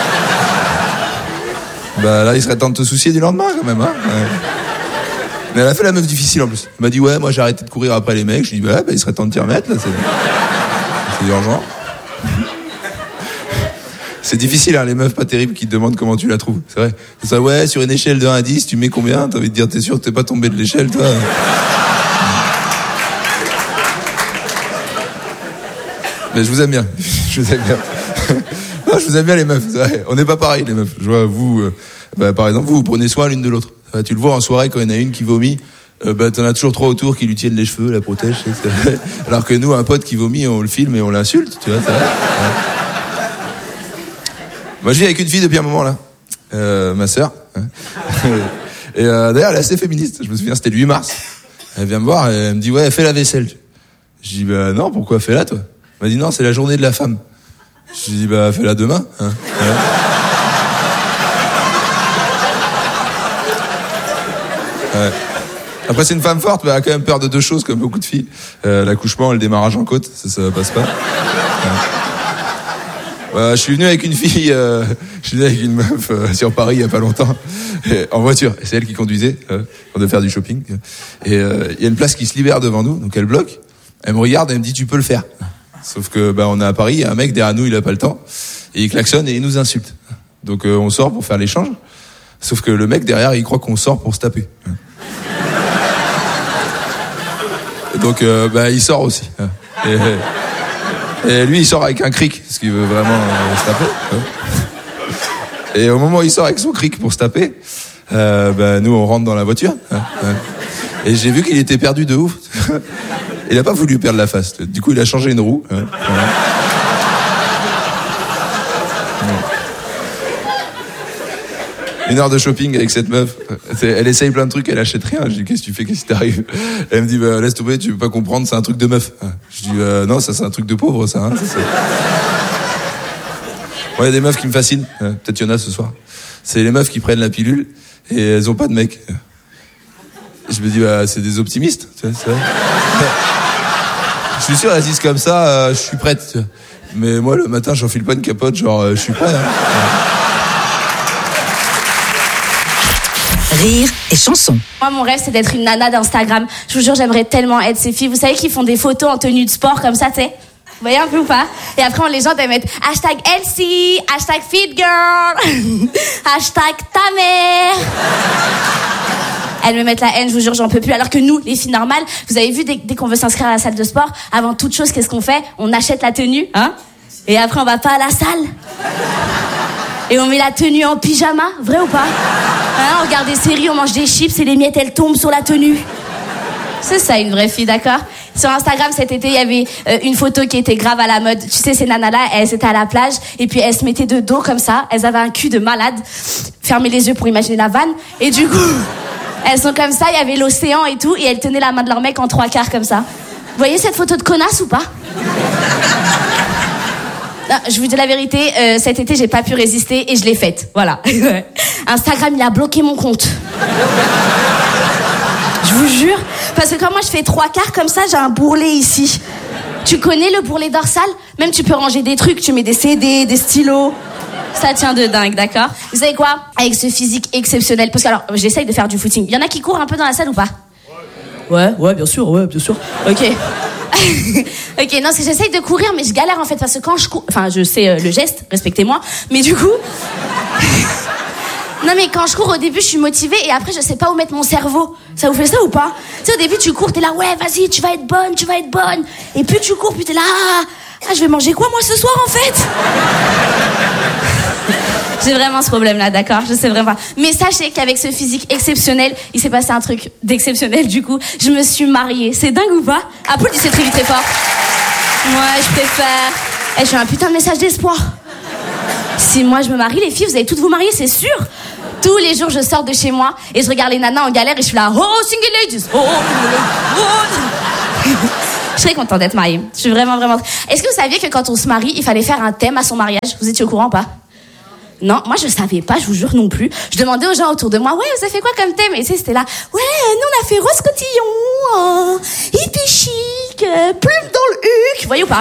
bah là, il serait temps de te soucier du lendemain, quand même, hein. Ouais. Mais elle a fait la meuf difficile, en plus. Elle m'a dit, ouais, moi, j'ai arrêté de courir après les mecs. Je lui ai dit, bah, bah il serait temps de t'y remettre, là, c'est, c'est urgent. C'est difficile, hein, les meufs pas terribles qui te demandent comment tu la trouves. C'est vrai. C'est ça, ouais, sur une échelle de un à dix, tu mets combien? T'as envie de dire, t'es sûr que t'es pas tombé de l'échelle, toi? Mais je vous aime bien. Je vous aime bien. Non, je vous aime bien, les meufs. C'est vrai. On n'est pas pareil, les meufs. Je vois, vous, euh, bah, par exemple, vous, vous prenez soin l'une de l'autre. Euh, tu le vois en soirée, quand il y en a une qui vomit, euh, bah, t'en as toujours trois autour qui lui tiennent les cheveux, la protègent. C'est vrai. Alors que nous, un pote qui vomit, on le filme et on l'insulte, tu vois, c'est vrai. Ouais. Moi, je vis avec une fille depuis un moment, là. Euh, ma sœur. Et euh, d'ailleurs, elle est assez féministe. Je me souviens, c'était le huit mars. Elle vient me voir et elle me dit, ouais, fais la vaisselle. Je dis, bah non, pourquoi fais-la, toi? Elle m'a dit, non, c'est la journée de la femme. Je dis, bah fais-la demain. Hein. Ouais. Ouais. Après, c'est une femme forte, mais elle a quand même peur de deux choses, comme beaucoup de filles. Euh, l'accouchement et le démarrage en côte, ça, ça passe pas. Ouais. Euh, je suis venu avec une fille, euh, je suis venu avec une meuf euh, sur Paris il y a pas longtemps, et, en voiture. Et c'est elle qui conduisait, euh, on devait faire du shopping. Et il euh, y a une place qui se libère devant nous, donc elle bloque. Elle me regarde et elle me dit, tu peux le faire. Sauf que bah on est à Paris, il y a un mec derrière nous, il a pas le temps, et il klaxonne et il nous insulte. Donc euh, on sort pour faire l'échange. Sauf que le mec derrière, il croit qu'on sort pour se taper. Et donc euh, bah il sort aussi. Et, Et lui, il sort avec un cric, parce qu'il veut vraiment euh, se taper. Et au moment où il sort avec son cric pour se taper, euh, bah, nous, on rentre dans la voiture. Hein, hein. Et j'ai vu qu'il était perdu de ouf. Il n'a pas voulu perdre la face. Du coup, il a changé une roue. Hein, voilà. Une heure de shopping avec cette meuf. Elle essaye plein de trucs, elle achète rien. Je dis, qu'est-ce que tu fais, qu'est-ce qui t'arrive? Elle me dit, bah, laisse tomber, tu veux pas comprendre, c'est un truc de meuf. Je dis, bah, non, ça c'est un truc de pauvre, ça. Hein, ça c'est... Bon, il y a des meufs qui me fascinent. Peut-être il y en a ce soir. C'est les meufs qui prennent la pilule et elles ont pas de mec. Je me dis, bah, c'est des optimistes. Tu vois, c'est vrai. Je suis sûr, elles disent comme ça, euh, je suis prête. Tu vois. Mais moi, le matin, j'enfile pas une capote, genre, euh, je suis prêt. Hein. Rire et chanson. Moi, mon rêve, c'est d'être une nana d'Instagram. Je vous jure, j'aimerais tellement être ces filles. Vous savez, qui font des photos en tenue de sport comme ça, tu sais? Vous voyez un peu ou pas? Et après, on les gens doivent mettre hashtag Elsie, hashtag fit girl, hashtag ta mère. Elles me mettent la haine, je vous jure, j'en peux plus. Alors que nous, les filles normales, vous avez vu, dès, dès qu'on veut s'inscrire à la salle de sport, avant toute chose, qu'est-ce qu'on fait? On achète la tenue, hein? Et après, on va pas à la salle. Et on met la tenue en pyjama, vrai ou pas? Hein, on regarde des séries, on mange des chips et les miettes, elles tombent sur la tenue. C'est ça, une vraie fille, d'accord? Sur Instagram, cet été, il y avait euh, une photo qui était grave à la mode. Tu sais, ces nanas-là, elles étaient à la plage et puis elles se mettaient de dos comme ça. Elles avaient un cul de malade. Fermez les yeux pour imaginer la vanne. Et du coup, elles sont comme ça, il y avait l'océan et tout, et elles tenaient la main de leur mec en trois quarts comme ça. Vous voyez cette photo de connasse ou pas? Non, je vous dis la vérité, euh, cet été, j'ai pas pu résister et je l'ai faite. Voilà. Instagram, il a bloqué mon compte. Je vous jure. Parce que quand moi, je fais trois quarts comme ça, j'ai un bourrelet ici. Tu connais le bourrelet dorsal? Même tu peux ranger des trucs, tu mets des C D, des stylos. Ça tient de dingue, d'accord? Vous savez quoi? Avec ce physique exceptionnel, parce que alors, j'essaye de faire du footing. Il y en a qui courent un peu dans la salle ou pas? Ouais, ouais, bien sûr, ouais, bien sûr. Ok. Ok, non, parce que j'essaye de courir, mais je galère en fait, parce que quand je cours... Enfin, je sais euh, le geste, respectez-moi, mais du coup... Non, mais quand je cours, au début, je suis motivée, et après, je sais pas où mettre mon cerveau. Ça vous fait ça ou pas? Tu sais, au début, tu cours, t'es là, ouais, vas-y, tu vas être bonne, tu vas être bonne. Et plus tu cours, plus t'es là, ah, ah, je vais manger quoi, moi, ce soir, en fait? J'ai vraiment ce problème-là, d'accord? Je sais vraiment pas. Mais sachez qu'avec ce physique exceptionnel, il s'est passé un truc d'exceptionnel, du coup. Je me suis mariée. C'est dingue ou pas? Applaudissez très vite très fort. Ouais, je préfère. Eh, je fais un putain de message d'espoir. Si moi je me marie, les filles, vous allez toutes vous marier, c'est sûr. Tous les jours, je sors de chez moi et je regarde les nanas en galère et je suis là, oh, single ladies, oh, oh, oh. Je serais contente d'être mariée. Je suis vraiment, vraiment... Est-ce que vous saviez que quand on se marie, il fallait faire un thème à son mariage? Vous étiez au courant ou pas? Non, moi je savais pas, je vous jure non plus. Je demandais aux gens autour de moi, ouais, vous avez fait quoi comme thème? Et tu sais, c'était là, ouais, nous on a fait rose cotillon, euh, hippie chic, euh, plume dans le huc, vous voyez ou pas?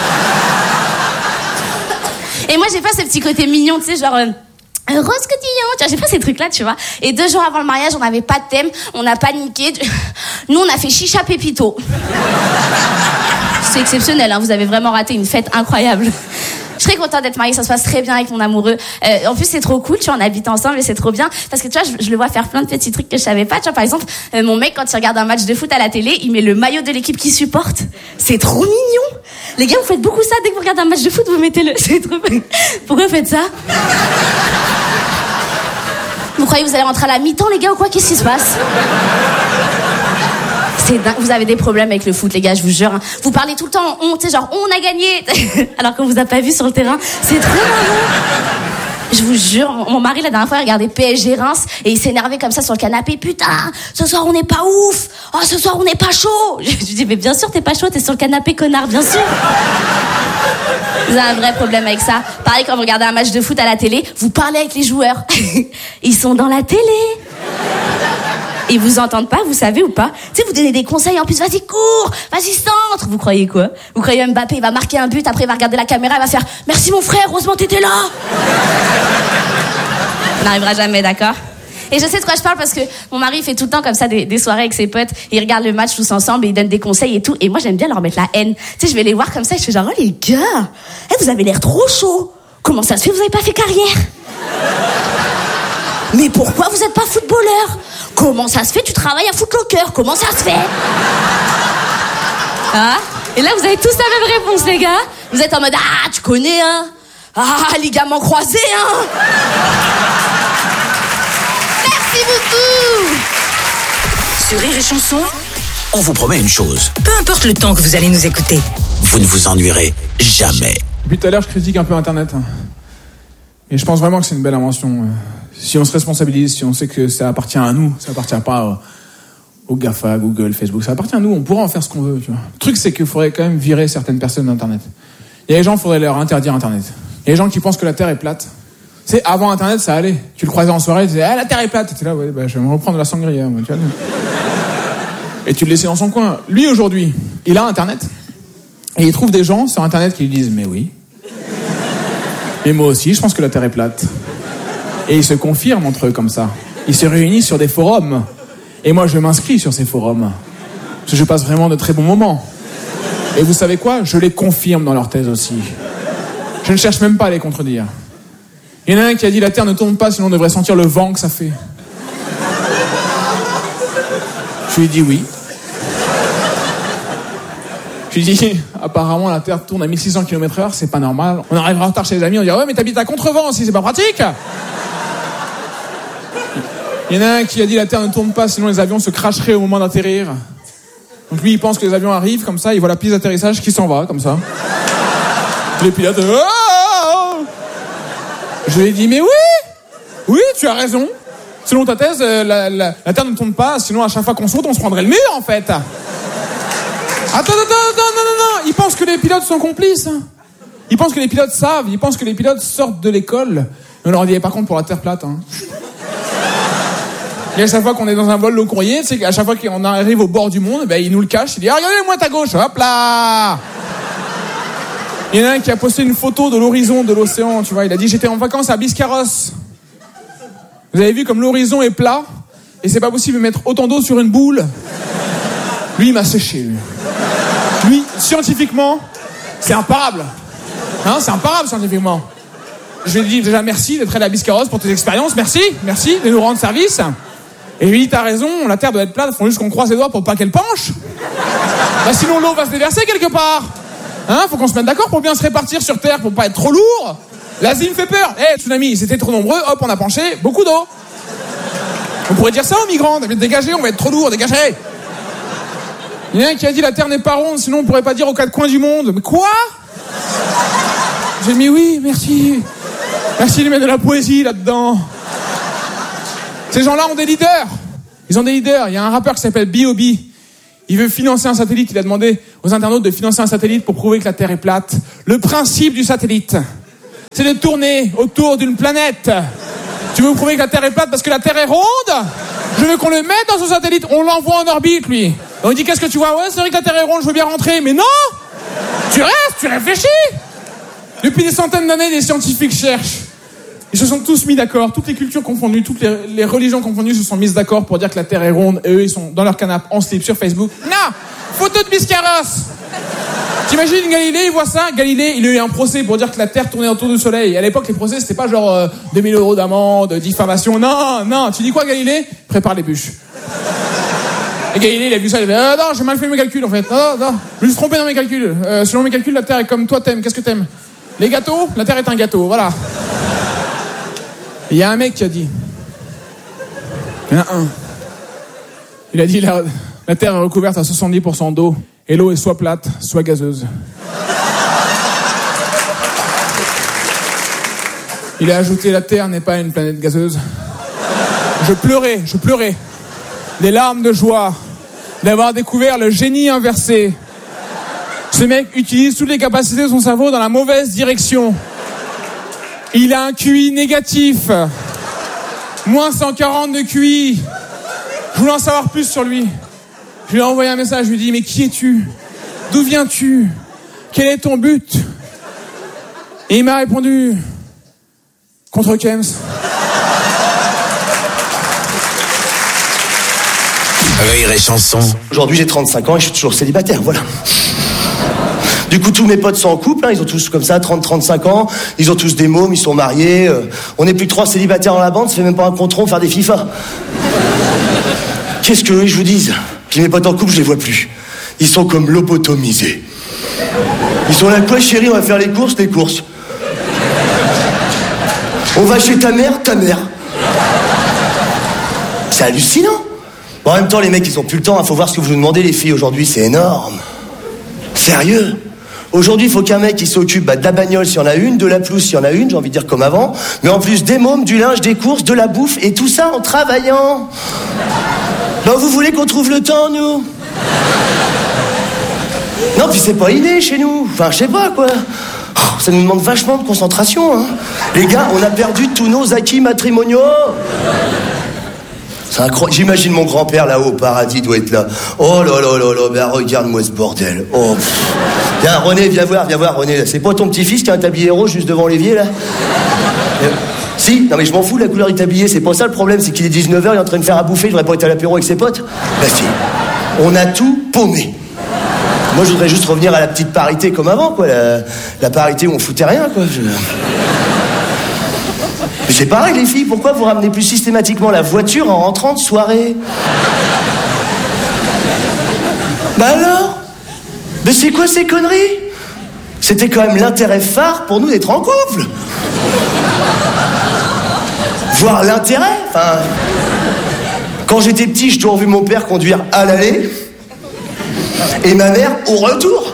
Et moi j'ai pas ce petit côté mignon, tu sais, genre... Euh, Rose cotillon, tu vois, j'ai pas ces trucs-là, tu vois. Et deux jours avant le mariage, on n'avait pas de thème, on a paniqué. Nous, on a fait chicha pépito. C'est exceptionnel, hein, vous avez vraiment raté une fête incroyable. Je serais contente d'être mariée, ça se passe très bien avec mon amoureux. Euh, en plus, c'est trop cool, tu vois, on habite ensemble et c'est trop bien. Parce que tu vois, je, je le vois faire plein de petits trucs que je savais pas. Tu vois, par exemple, euh, mon mec, quand il regarde un match de foot à la télé, il met le maillot de l'équipe qu'il supporte. C'est trop mignon. Les gars, vous faites beaucoup ça, dès que vous regardez un match de foot, vous mettez le... C'est trop... Pourquoi vous faites ça? Vous croyez que vous allez rentrer à la mi-temps, les gars, ou quoi? Qu'est-ce qui se passe? C'est dingue. Vous avez des problèmes avec le foot, les gars, je vous jure. Hein. Vous parlez tout le temps en on, tu sais, genre, on a gagné. Alors qu'on vous a pas vu sur le terrain. C'est trop marrant. Je vous jure, mon mari, la dernière fois, il regardait P S G Reims et il s'énervait comme ça sur le canapé. Putain, ce soir, on n'est pas ouf. Oh, ce soir, on n'est pas chaud. Je lui dis, mais bien sûr, t'es pas chaud, t'es sur le canapé, connard, bien sûr. Vous avez un vrai problème avec ça. Pareil, quand vous regardez un match de foot à la télé, vous parlez avec les joueurs. Ils sont dans la télé. Ils vous entendent pas, vous savez ou pas? Tu sais, vous donnez des conseils, en plus, vas-y, cours, vas-y, centre. Vous croyez quoi? Vous croyez Mbappé, il va marquer un but, après il va regarder la caméra, il va faire « Merci mon frère, heureusement t'étais là !» On n'arrivera jamais, d'accord? Et je sais de quoi je parle parce que mon mari fait tout le temps comme ça des, des soirées avec ses potes. Ils regardent le match tous ensemble et ils donnent des conseils et tout. Et moi, j'aime bien leur mettre la haine. Tu sais, je vais les voir comme ça et je fais genre, oh les gars, hey, vous avez l'air trop chaud. Comment ça se fait, vous avez pas fait carrière? Mais pourquoi vous êtes pas footballeur? Comment ça se fait, tu travailles à Footlocker? Comment ça se fait? Ah, et là, vous avez tous la même réponse, les gars. Vous êtes en mode, ah, tu connais, hein? Ah, ligament croisé, hein? Merci beaucoup. Sur Rire et Chanson, on vous promet une chose. Peu importe le temps que vous allez nous écouter, vous ne vous ennuierez jamais. Depuis tout à l'heure, je critique un peu Internet. Et je pense vraiment que c'est une belle invention. Si on se responsabilise, si on sait que ça appartient à nous, ça appartient pas aux GAFA, Google, Facebook, ça appartient à nous, on pourra en faire ce qu'on veut. Tu vois. Le truc, c'est qu'il faudrait quand même virer certaines personnes d'Internet. Il y a des gens, il faudrait leur interdire Internet. Il y a des gens qui pensent que la Terre est plate. Tu sais, avant Internet, ça allait. Tu le croisais en soirée, tu disais, ah, la Terre est plate. Tu étais là, ouais, bah, je vais me reprendre la sangria. Moi, tu vois. Et tu le laissais dans son coin. Lui, aujourd'hui, il a Internet. Et il trouve des gens sur Internet qui lui disent, mais oui. Mais moi aussi, je pense que la Terre est plate. Et ils se confirment entre eux comme ça. Ils se réunissent sur des forums. Et moi, je m'inscris sur ces forums. Parce que je passe vraiment de très bons moments. Et vous savez quoi? Je les confirme dans leur thèse aussi. Je ne cherche même pas à les contredire. Il y en a un qui a dit la Terre ne tourne pas, sinon on devrait sentir le vent que ça fait. Je lui ai dit oui. Je lui ai dit, apparemment la Terre tourne à mille six cents kilomètres heure, c'est pas normal. On arrivera en retard chez les amis, on dira ouais mais t'habites à contre-vent aussi, c'est pas pratique. Il y en a un qui a dit la Terre ne tourne pas, sinon les avions se cracheraient au moment d'atterrir. Donc lui il pense que les avions arrivent comme ça, il voit la piste d'atterrissage qui s'en va comme ça. Les pilotes, oh! Je lui ai dit mais oui, oui tu as raison. Selon ta thèse, la, la, la Terre ne tourne pas, sinon à chaque fois qu'on saute on se prendrait le mur en fait. Attends, attends, attends, non, non, non, ils pensent que les pilotes sont complices. Ils pensent que les pilotes savent, ils pensent que les pilotes sortent de l'école. On leur dit, par contre, pour la Terre plate, hein. Et à chaque fois qu'on est dans un vol long courrier, tu sais qu'à chaque fois qu'on arrive au bord du monde, ben, ils nous le cachent, ils disent, ah, regardez-moi ta gauche, hop là! Il y en a un qui a posté une photo de l'horizon de l'océan, tu vois, il a dit, j'étais en vacances à Biscarrosse. Vous avez vu comme l'horizon est plat, et c'est pas possible de mettre autant d'eau sur une boule. Lui, il m'a séché, lui. Lui, scientifiquement, c'est imparable. Hein, c'est imparable, scientifiquement. Je lui ai dit déjà merci d'être allé à Biscarrosse pour tes expériences. Merci, merci de nous rendre service. Et je lui ai dit, t'as raison, la Terre doit être plate, il faut juste qu'on croise les doigts pour pas qu'elle penche. Bah, sinon, l'eau va se déverser quelque part. Hein, faut qu'on se mette d'accord pour bien se répartir sur Terre, pour pas être trop lourd. L'Asie me fait peur. Eh, hey, tsunami, c'était trop nombreux, hop, on a penché, beaucoup d'eau. On pourrait dire ça aux migrants, dégagez, on va être trop lourd, dégagez. Il y en a un qui a dit la Terre n'est pas ronde, sinon on pourrait pas dire aux quatre coins du monde. Mais quoi? J'ai mis oui, merci. Merci de mettre de la poésie là-dedans. Ces gens-là ont des leaders. Ils ont des leaders. Il y a un rappeur qui s'appelle B O B. Il veut financer un satellite. Il a demandé aux internautes de financer un satellite pour prouver que la Terre est plate. Le principe du satellite, c'est de tourner autour d'une planète. Tu veux prouver que la Terre est plate parce que la Terre est ronde? Je veux qu'on le mette dans son satellite. On l'envoie en orbite, lui. On dit, qu'est-ce que tu vois? Ouais, c'est vrai que la Terre est ronde, je veux bien rentrer. Mais non! Tu restes, tu réfléchis. Depuis des centaines d'années, les scientifiques cherchent. Ils se sont tous mis d'accord, toutes les cultures confondues, toutes les, les religions confondues se sont mises d'accord pour dire que la Terre est ronde. Et eux, ils sont dans leur canapé, en slip, sur Facebook. Non! Photo de Biscarrosse! T'imagines Galilée, il voit ça? Galilée, il a eu un procès pour dire que la Terre tournait autour du Soleil. Et à l'époque, les procès, c'était pas genre euh, deux mille euros d'amende, diffamation. Non, non. Tu dis quoi, Galilée? Prépare les bûches. Et Galilée, il a vu ça, il a dit, ah, non, j'ai mal fait mes calculs, en fait. Non, non, je me suis trompé dans mes calculs. Euh, selon mes calculs, la Terre est comme toi t'aimes. Qu'est-ce que t'aimes? Les gâteaux? La Terre est un gâteau, voilà. Il y a un mec qui a dit. Il y en a un. Il a dit, la, la Terre est recouverte à soixante-dix pour cent d'eau. Et l'eau est soit plate, soit gazeuse. Il a ajouté, la Terre n'est pas une planète gazeuse. Je pleurais, je pleurais. Des larmes de joie d'avoir découvert le génie inversé. Ce mec utilise toutes les capacités de son cerveau dans la mauvaise direction. Il a un Q I négatif. moins cent quarante de Q I. Je voulais en savoir plus sur lui. Je lui ai envoyé un message, je lui ai dit, mais qui es-tu? D'où viens-tu? Quel est ton but? Et il m'a répondu, contre Kems. Rire et chanson. Aujourd'hui, j'ai trente-cinq ans et je suis toujours célibataire, voilà. Du coup, tous mes potes sont en couple, hein, ils ont tous comme ça, trente, trente-cinq ans, ils ont tous des mômes, ils sont mariés. Euh, on n'est plus que trois célibataires dans la bande, ça fait même pas un contron faire des FIFA. Qu'est-ce que je vous dise? Puis mes potes en couple, je les vois plus. Ils sont comme lobotomisés. Ils sont là, quoi chérie, on va faire les courses, les courses. On va chez ta mère, ta mère. C'est hallucinant. Bon, en même temps, les mecs, ils ont plus le temps, il hein, faut voir ce que vous nous demandez, les filles, aujourd'hui, c'est énorme. Sérieux? Aujourd'hui, il faut qu'un mec, il s'occupe bah, de la bagnole s'il y en a une, de la pelouse s'il y en a une, j'ai envie de dire comme avant, mais en plus des mômes, du linge, des courses, de la bouffe, et tout ça en travaillant. Ben, vous voulez qu'on trouve le temps, nous? Non, puis c'est pas inné chez nous. Enfin, je sais pas, quoi. Oh, ça nous demande vachement de concentration, hein. Les gars, on a perdu tous nos acquis matrimoniaux. C'est incroyable. J'imagine mon grand-père là-haut au paradis doit être là. Oh là là là là, ben regarde-moi ce bordel. Oh. Viens, René, viens voir, viens voir, René. C'est pas ton petit-fils qui a un tablier rose juste devant l'évier, là? euh, Si, non mais je m'en fous de la couleur du tablier, c'est pas ça le problème, c'est qu'il est dix-neuf heures, il est en train de faire à bouffer, il devrait pas être à l'apéro avec ses potes. Bah si, on a tout paumé. Moi je voudrais juste revenir à la petite parité comme avant, quoi. La, la parité où on foutait rien, quoi. Je... Mais c'est pareil les filles, pourquoi vous ramenez plus systématiquement la voiture en rentrant de soirée? Bah alors? Mais c'est quoi ces conneries? C'était quand même l'intérêt phare pour nous d'être en couple. Voir l'intérêt, enfin... Quand j'étais petit, j'ai toujours vu mon père conduire à l'aller et ma mère au retour.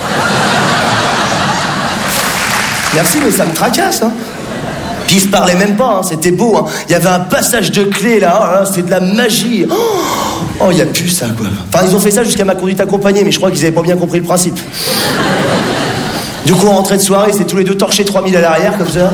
Merci, mais ça me tracasse, hein. Puis ils se parlaient même pas, hein. C'était beau, hein. Il y avait un passage de clé là, oh, là c'était de la magie. Oh, il y a plus ça, quoi. Enfin, ils ont fait ça jusqu'à ma conduite accompagnée, mais je crois qu'ils avaient pas bien compris le principe. Du coup, en rentrée de soirée, c'est tous les deux torchés trois mille à l'arrière, comme ça.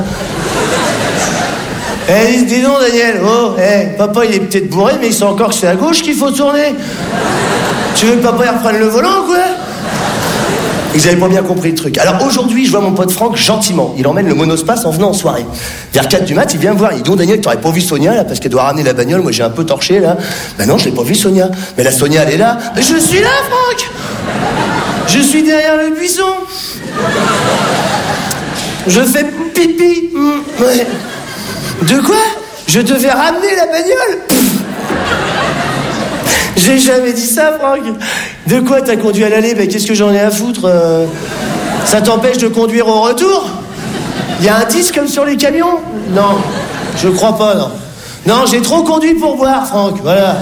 Eh, hey, dis donc, Daniel, oh, eh, hey, papa, il est peut-être bourré, mais il sent encore que c'est à gauche qu'il faut tourner. Tu veux que papa il reprenne le volant, quoi? Ils avaient pas bien compris le truc. Alors aujourd'hui, je vois mon pote Franck gentiment. Il emmène le monospace en venant en soirée. Vers quatre du mat, il vient me voir. Il dit, donc Daniel, t'aurais pas vu Sonia, là, parce qu'elle doit ramener la bagnole. Moi, j'ai un peu torché, là. Ben non, je l'ai pas vu, Sonia. Mais la Sonia, elle est là. Mais je suis là, Franck! Je suis derrière le buisson. Je fais pipi. Mmh, ouais. De quoi? Je devais ramener la bagnole? Pff. J'ai jamais dit ça, Franck. De quoi t'as conduit à l'aller? Ben qu'est-ce que j'en ai à foutre? euh... Ça t'empêche de conduire au retour? Il y a un disque comme sur les camions? Non, je crois pas, non. Non, j'ai trop conduit pour boire, Franck, voilà.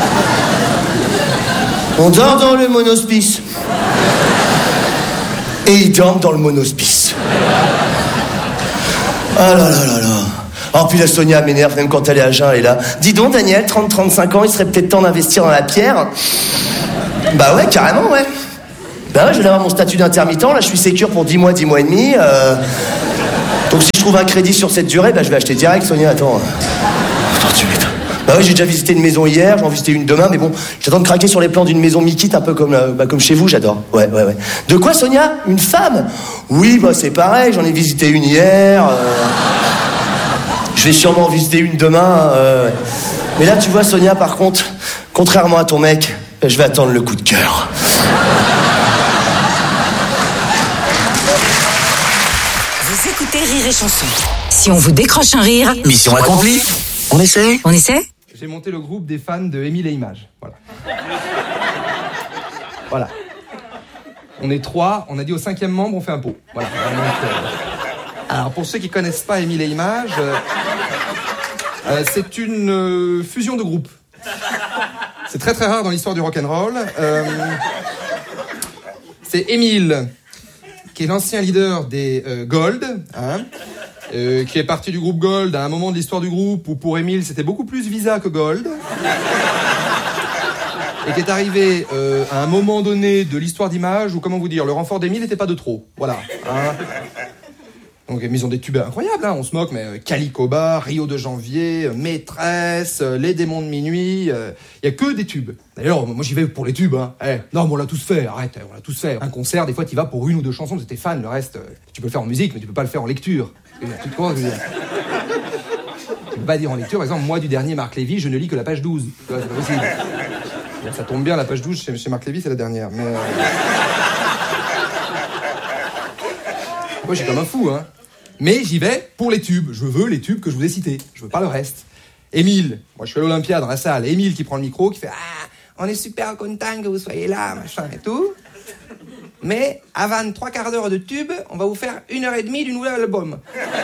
On dort dans le monospice. Et ils dorment dans le monospice. Ah là là là là. Oh, puis la Sonia m'énerve, même quand elle est à jeun, elle est là. Dis donc, Daniel, trente à trente-cinq ans, il serait peut-être temps d'investir dans la pierre. Bah ouais, carrément, ouais. Bah ouais, je vais avoir mon statut d'intermittent, là je suis sécure pour dix mois, dix mois et demi. Euh... Donc si je trouve un crédit sur cette durée, bah je vais acheter direct, Sonia, attends. Attends, tu m'étonnes. Bah ouais, j'ai déjà visité une maison hier, j'en vais visiter une demain, mais bon, j'attends de craquer sur les plans d'une maison Mikit, un peu comme, euh, bah, comme chez vous, j'adore. Ouais, ouais, ouais. De quoi, Sonia? Une femme? Oui, bah c'est pareil, j'en ai visité une hier. Euh... Je vais sûrement en visiter une demain. Euh... Mais là, tu vois, Sonia, par contre, contrairement à ton mec, je vais attendre le coup de cœur. Vous écoutez Rire et Chanson. Si on vous décroche un rire... Mission accomplie. On essaie On essaie J'ai monté le groupe des fans de Émile et Images. Voilà. Voilà. On est trois, on a dit au cinquième membre, on fait un pot. Voilà. Alors, pour ceux qui connaissent pas Émile et Images, euh, euh, c'est une euh, fusion de groupes. C'est très très rare dans l'histoire du rock'n'roll. Euh, c'est Émile, qui est l'ancien leader des euh, Gold, hein, euh, qui est parti du groupe Gold à un moment de l'histoire du groupe où pour Émile c'était beaucoup plus Visa que Gold. Et qui est arrivé euh, à un moment donné de l'histoire d'Image où, comment vous dire, le renfort d'Émile n'était pas de trop. Voilà. Hein. Donc ils ont des tubes incroyables, hein, on se moque, mais euh, Calicoba, Rio de Janvier, euh, Maîtresse, euh, Les Démons de Minuit, il euh, y a que des tubes. D'ailleurs, moi j'y vais pour les tubes, hein. Eh, non, mais on l'a tous fait, arrête, on l'a tous fait. Un concert, des fois tu vas pour une ou deux chansons, t'es fan, le reste, euh, tu peux le faire en musique, mais tu peux pas le faire en lecture. Tu te crois, je veux dire. Tu peux pas dire en lecture, par exemple, moi du dernier Marc Lévy, je ne lis que la page douze. Tu vois, c'est pas possible. Ça tombe bien, la page douze chez, chez Marc Lévy, c'est la dernière, mais... Euh... Moi, j'ai comme un fou, hein. Mais j'y vais pour les tubes. Je veux les tubes que je vous ai cités. Je veux pas le reste. Émile, moi je suis à l'Olympia dans la salle. Émile qui prend le micro, qui fait « Ah, on est super content que vous soyez là, machin et tout. Mais avant trois quarts d'heure de tube, on va vous faire une heure et demie du nouvel album. »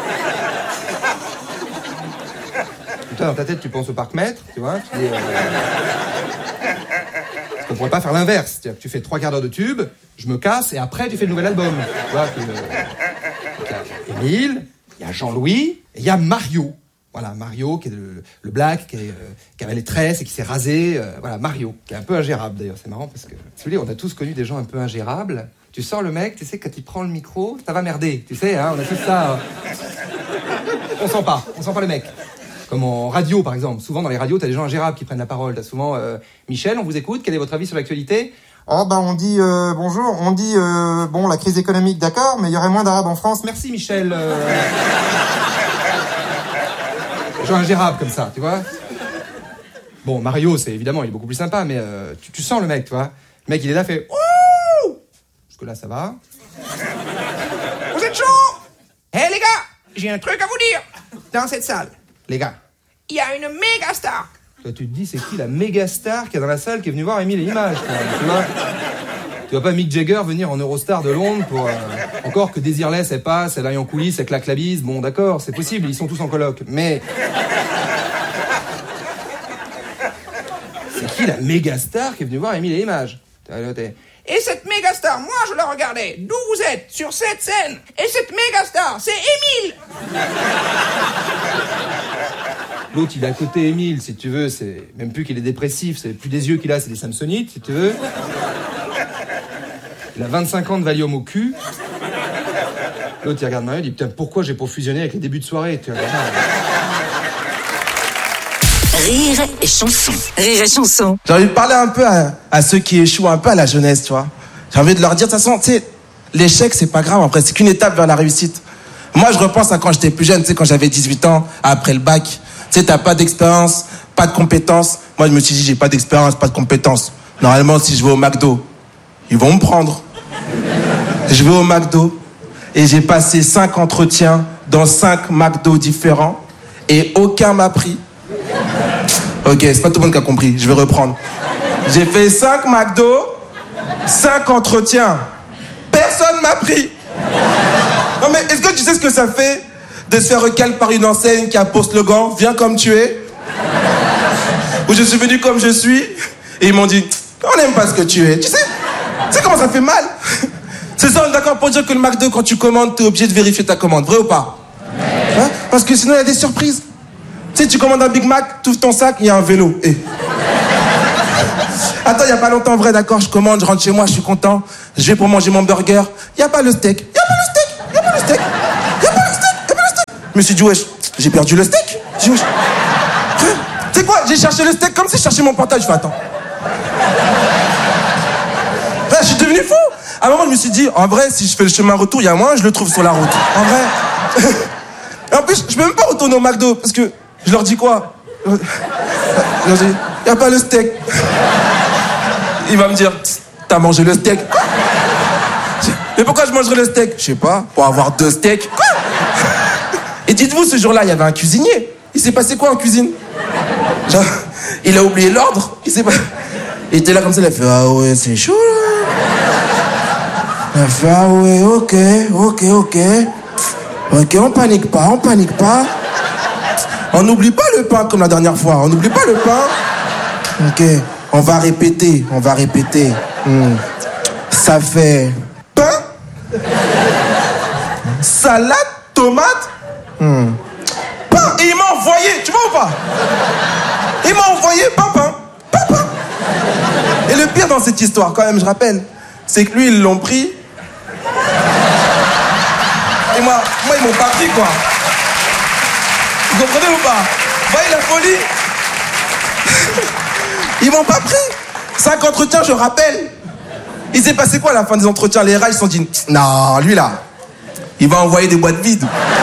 Putain, dans ta tête, tu penses au parc-mètre, tu vois. Tu dis, euh... Parce qu'on pourrait pas faire l'inverse. Tu fais trois quarts d'heure de tube, je me casse, et après tu fais le nouvel album. Tu vois, que, euh... Émile, il y a Jean-Louis, et il y a Mario. Voilà, Mario, qui est le, le black, qui, est, euh, qui avait les tresses et qui s'est rasé. Euh, voilà, Mario, qui est un peu ingérable d'ailleurs. C'est marrant parce que, si vous voulez, on a tous connu des gens un peu ingérables. Tu sors le mec, tu sais, quand il prend le micro, ça va merder. Tu sais, hein, on a tous ça. Euh... On sent pas, on sent pas le mec. Comme en radio, par exemple. Souvent, dans les radios, t'as des gens ingérables qui prennent la parole. T'as souvent, euh, Michel, on vous écoute, quel est votre avis sur l'actualité ? Oh bah on dit euh, bonjour, on dit euh, bon la crise économique d'accord, mais il y aurait moins d'arabes en France. Merci Michel. Euh... Genre ingérable comme ça, tu vois. Bon Mario c'est évidemment il est beaucoup plus sympa, mais euh, tu, tu sens le mec, tu vois. Le mec il est là fait ouh. Jusque là ça va. Vous êtes chaud? Eh hey, les gars, j'ai un truc à vous dire. Dans cette salle, les gars, il y a une méga star. Toi, tu te dis, c'est qui la méga star qu'il y a dans la salle qui est venue voir Émile et Images, tu vois? Tu vois pas Mick Jagger venir en Eurostar de Londres pour... Euh, encore que Désirless, elle passe, elle aille en coulisses, elle claque la bise. Bon, d'accord, c'est possible, ils sont tous en coloc. Mais... c'est qui la méga star qui est venue voir Émile et Images? Et cette méga star, moi je la regardais d'où vous êtes, sur cette scène. Et cette méga star, c'est Émile. L'autre, il est à côté Émile, si tu veux, c'est même plus qu'il est dépressif, c'est plus des yeux qu'il a, c'est des samsonites, si tu veux. Il a vingt-cinq ans de Valium au cul. L'autre, il regarde Mario, il dit, putain, pourquoi j'ai pas fusionné avec les débuts de soirée, tu vois. Rire et chanson. Rire et chanson. J'ai envie de parler un peu à, à ceux qui échouent, un peu à la jeunesse, tu vois. J'ai envie de leur dire, de toute façon, tu sais, l'échec, c'est pas grave, après, c'est qu'une étape vers la réussite. Moi, je repense à quand j'étais plus jeune, tu sais, quand j'avais dix-huit ans, après le bac. Tu sais, t'as pas d'expérience, pas de compétences. Moi, je me suis dit, j'ai pas d'expérience, pas de compétences. Normalement, si je vais au McDo, ils vont me prendre. Je vais au McDo et j'ai passé cinq entretiens dans cinq McDo différents et aucun m'a pris. Ok, c'est pas tout le monde qui a compris, je vais reprendre. J'ai fait cinq McDo, cinq entretiens. Personne m'a pris. Non mais est-ce que tu sais ce que ça fait de se faire recal par une enseigne qui a pour slogan « Viens comme tu es » où je suis venu comme je suis et ils m'ont dit « On n'aime pas ce que tu es. » Tu sais, tu sais comment ça fait mal? C'est ça, on est d'accord pour dire que le McDo, quand tu commandes, t'es obligé de vérifier ta commande, vrai ou pas? Hein? Parce que sinon, il y a des surprises. Tu sais, tu commandes un Big Mac, tu ouvres ton sac, il y a un vélo. Et... Attends, il y a pas longtemps, vrai, d'accord, je commande, je rentre chez moi, je suis content. Je vais pour manger mon burger. Il y a pas le steak. Il y a pas le steak. Il y a pas le steak. Il y a pas le steak. Il y a pas le steak. Je me suis dit, wesh, j'ai perdu le steak. J'ai dit, wesh. Tu sais quoi, j'ai cherché le steak comme si je cherchais mon portable. Je fais, attends. Là, je suis devenu fou. À un moment, je me suis dit, en vrai, si je fais le chemin retour, il y a moins, je le trouve sur la route. En vrai. Et en plus, je peux même pas retourner au McDo, parce que je leur dis quoi? Je leur dis, y a pas le steak. Il va me dire, t'as mangé le steak. Quoi? Mais pourquoi je mangerais le steak? Je sais pas, pour avoir deux steaks. Quoi? Et dites-vous, ce jour-là, il y avait un cuisinier. Il s'est passé quoi en cuisine? Genre, il a oublié l'ordre. Il s'est pas... Il était là comme ça, il a fait, ah ouais, c'est chaud là. Il a fait, ah ouais, ok, ok, ok. Ok, on panique pas, on panique pas. On n'oublie pas le pain comme la dernière fois, on n'oublie pas le pain. Ok, on va répéter, on va répéter. Hmm. Ça fait pain, salade, tomate, hmm. pain. Et il m'a envoyé, tu vois ou pas? Il m'a envoyé pain, pain, pain, pain. Et le pire dans cette histoire, quand même, je rappelle, c'est que lui, ils l'ont pris. Et moi, moi, ils m'ont pas pris, quoi. Vous comprenez ou pas? Vous voyez la folie? Ils m'ont pas pris. Cinq entretiens, je rappelle. Il s'est passé quoi à la fin des entretiens? Les R H, ils se sont dit, non, lui là, il va envoyer des boîtes vides.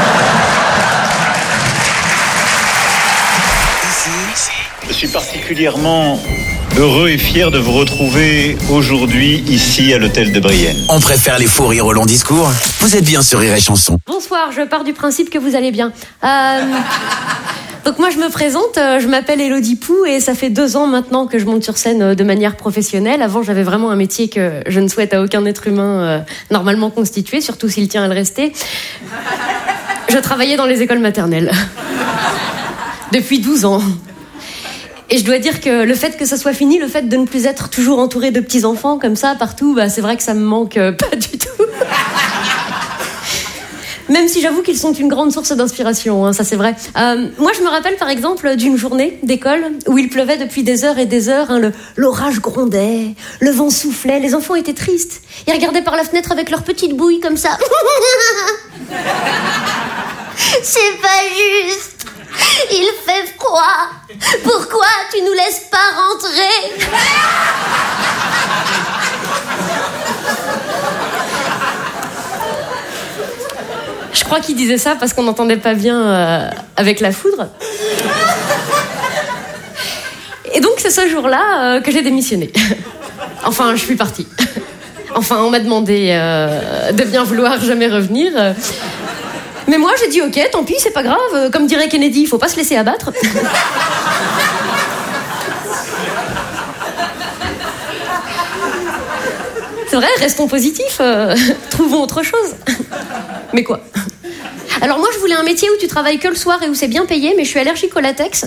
Je suis particulièrement heureux et fier de vous retrouver aujourd'hui ici à l'hôtel de Brienne. On préfère les faux rires au long discours. Vous êtes bien sur Rire et Chanson. Bonsoir, je pars du principe que vous allez bien. Euh, donc moi je me présente, je m'appelle Élodie Pou et ça fait deux ans maintenant que je monte sur scène de manière professionnelle. Avant j'avais vraiment un métier que je ne souhaite à aucun être humain euh, normalement constitué, surtout s'il tient à le rester. Je travaillais dans les écoles maternelles. Depuis douze ans. Et je dois dire que le fait que ça soit fini, le fait de ne plus être toujours entouré de petits-enfants comme ça, partout, bah, c'est vrai que ça me manque euh, pas du tout. Même si j'avoue qu'ils sont une grande source d'inspiration, hein, ça c'est vrai. Euh, moi je me rappelle par exemple d'une journée d'école où il pleuvait depuis des heures et des heures, hein, le, l'orage grondait, le vent soufflait, les enfants étaient tristes. Ils regardaient par la fenêtre avec leurs petites bouilles comme ça. C'est pas juste. Il fait froid. Pourquoi tu nous laisses pas rentrer? Je crois qu'il disait ça parce qu'on n'entendait pas bien euh, avec la foudre. Et donc c'est ce jour-là euh, que j'ai démissionné. Enfin, je suis partie. Enfin, on m'a demandé euh, de bien vouloir jamais revenir. Mais moi, j'ai dit ok, tant pis, c'est pas grave. Comme dirait Kennedy, il faut pas se laisser abattre. C'est vrai, restons positifs. Euh, trouvons autre chose. Mais quoi? Alors moi, je voulais un métier où tu travailles que le soir et où c'est bien payé, mais je suis allergique au latex.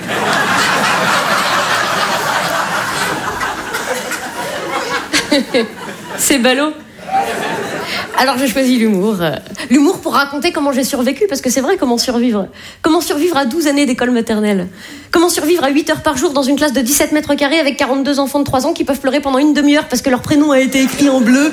C'est ballot. Alors j'ai choisi l'humour. L'humour pour raconter comment j'ai survécu, parce que c'est vrai, comment survivre. Comment survivre à douze années d'école maternelle. Comment survivre à huit heures par jour dans une classe de dix-sept mètres carrés avec quarante-deux enfants de trois ans qui peuvent pleurer pendant une demi-heure parce que leur prénom a été écrit en bleu.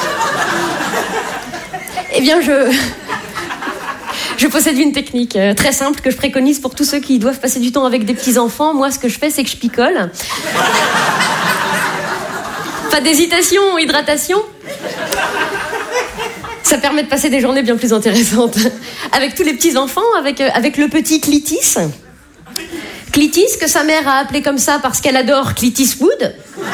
Eh bien, je... Je possède une technique euh, très simple que je préconise pour tous ceux qui doivent passer du temps avec des petits-enfants. Moi, ce que je fais, c'est que je picole. Pas d'hésitation, hydratation. Ça permet de passer des journées bien plus intéressantes. Avec tous les petits-enfants, avec, euh, avec le petit Clitis. Clitis, que sa mère a appelé comme ça parce qu'elle adore Clitis Wood.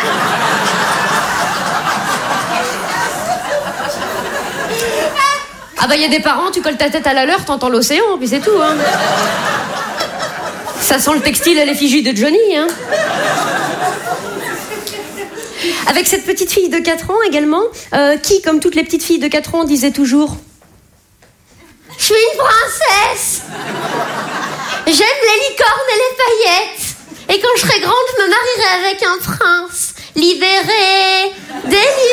Ah bah il y a des parents, tu colles ta tête à la leur, t'entends l'océan, puis c'est tout, hein. Ça sent le textile et l'effigie de Johnny, hein. Avec cette petite fille de quatre ans également, euh, qui, comme toutes les petites filles de quatre ans, disait toujours « Je suis une princesse. J'aime les licornes et les paillettes. Et quand je serai grande, je me marierai avec un prince. Libéré, délivré. »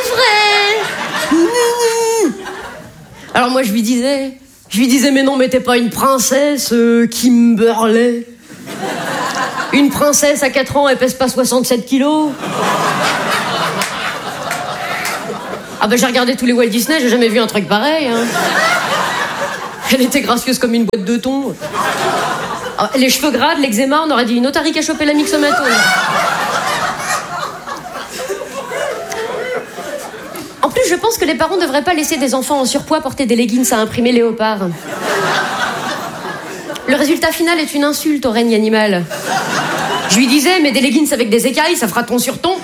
Alors moi, je lui disais, je lui disais « Mais non, mais t'es pas une princesse, euh, Kimberley. » Une princesse à quatre ans, elle pèse pas soixante-sept kilos. Ah bah j'ai regardé tous les Walt Disney, j'ai jamais vu un truc pareil. Hein. Elle était gracieuse comme une boîte de thon. Ah, les cheveux gras, de l'eczéma, on aurait dit une otarie qui a chopé la myxomatose. En plus, je pense que les parents devraient pas laisser des enfants en surpoids porter des leggings à imprimer léopard. Le résultat final est une insulte au règne animal. Je lui disais, mais des leggings avec des écailles, ça fera ton sur ton.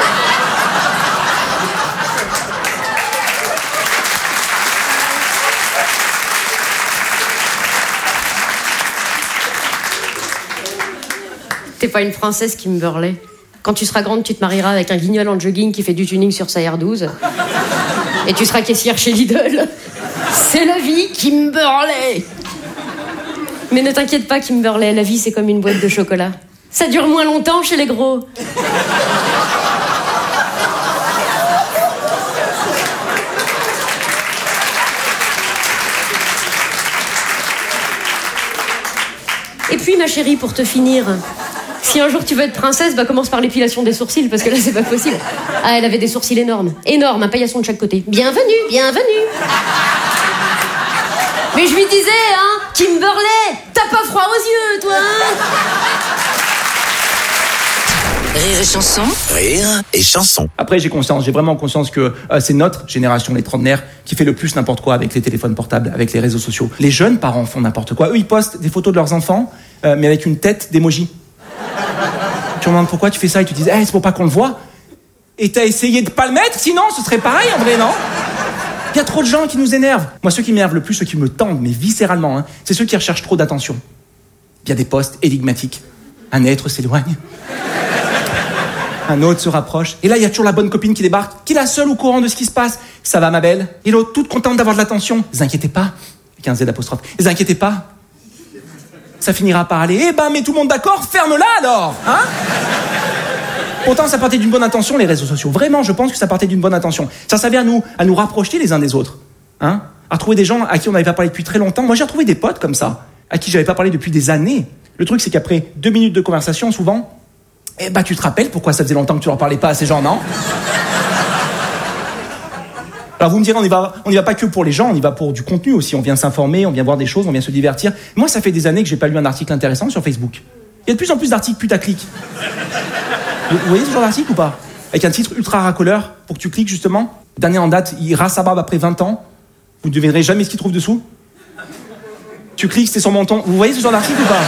T'es pas une princesse, Kimberley. Quand tu seras grande, tu te marieras avec un guignol en jogging qui fait du tuning sur sa R douze. Et tu seras caissière chez Lidl. C'est la vie, Kimberley. Mais ne t'inquiète pas, Kimberley, la vie, c'est comme une boîte de chocolat. Ça dure moins longtemps chez les gros. Et puis, ma chérie, pour te finir... Si un jour tu veux être princesse, bah commence par l'épilation des sourcils, parce que là c'est pas possible. Ah, elle avait des sourcils énormes. Énormes, un paillasson de chaque côté. Bienvenue, bienvenue. Mais je lui disais, hein, Kimberley, t'as pas froid aux yeux, toi, hein. Rire et chanson. Rire et chanson. Après, j'ai conscience, j'ai vraiment conscience que euh, c'est notre génération, les trentenaires, qui fait le plus n'importe quoi avec les téléphones portables, avec les réseaux sociaux. Les jeunes parents font n'importe quoi. Eux, ils postent des photos de leurs enfants, euh, mais avec une tête d'emoji. Tu me demandes pourquoi tu fais ça, et tu dis, hey, c'est pour pas qu'on le voit. Et t'as essayé de pas le mettre, sinon ce serait pareil en vrai, non? Il y a trop de gens qui nous énervent. Moi, ceux qui m'énervent le plus, ceux qui me tendent, mais viscéralement, hein, c'est ceux qui recherchent trop d'attention. Il y a des posts énigmatiques. Un être s'éloigne. Un autre se rapproche. Et là, il y a toujours la bonne copine qui débarque, qui est la seule au courant de ce qui se passe. Ça va, ma belle? Et l'autre, toute contente d'avoir de l'attention. Ne vous inquiétez pas. Avec un Z d'apostrophe. Ne vous inquiétez pas. Ça finira par aller, eh ben, mais tout le monde d'accord, ferme-la alors, hein? Pourtant, ça partait d'une bonne intention, les réseaux sociaux. Vraiment, je pense que ça partait d'une bonne intention. Ça servait à nous, à nous rapprocher les uns des autres, hein? À retrouver des gens à qui on n'avait pas parlé depuis très longtemps. Moi, j'ai retrouvé des potes comme ça, à qui j'avais pas parlé depuis des années. Le truc, c'est qu'après deux minutes de conversation, souvent, eh ben, tu te rappelles pourquoi ça faisait longtemps que tu leur parlais pas à ces gens, non? Alors vous me direz, on n'y va, on n'y va pas que pour les gens, on y va pour du contenu aussi. On vient s'informer, on vient voir des choses, on vient se divertir. Moi, ça fait des années que j'ai pas lu un article intéressant sur Facebook. Il y a de plus en plus d'articles putaclic. Vous, vous voyez ce genre d'article ou pas? Avec un titre ultra racoleur pour que tu cliques justement. Le dernier en date, il rase sa barbe après vingt ans. Vous ne devinerez jamais ce qu'il trouve dessous. Tu cliques, c'est sur mon ton. Vous voyez ce genre d'article ou pas?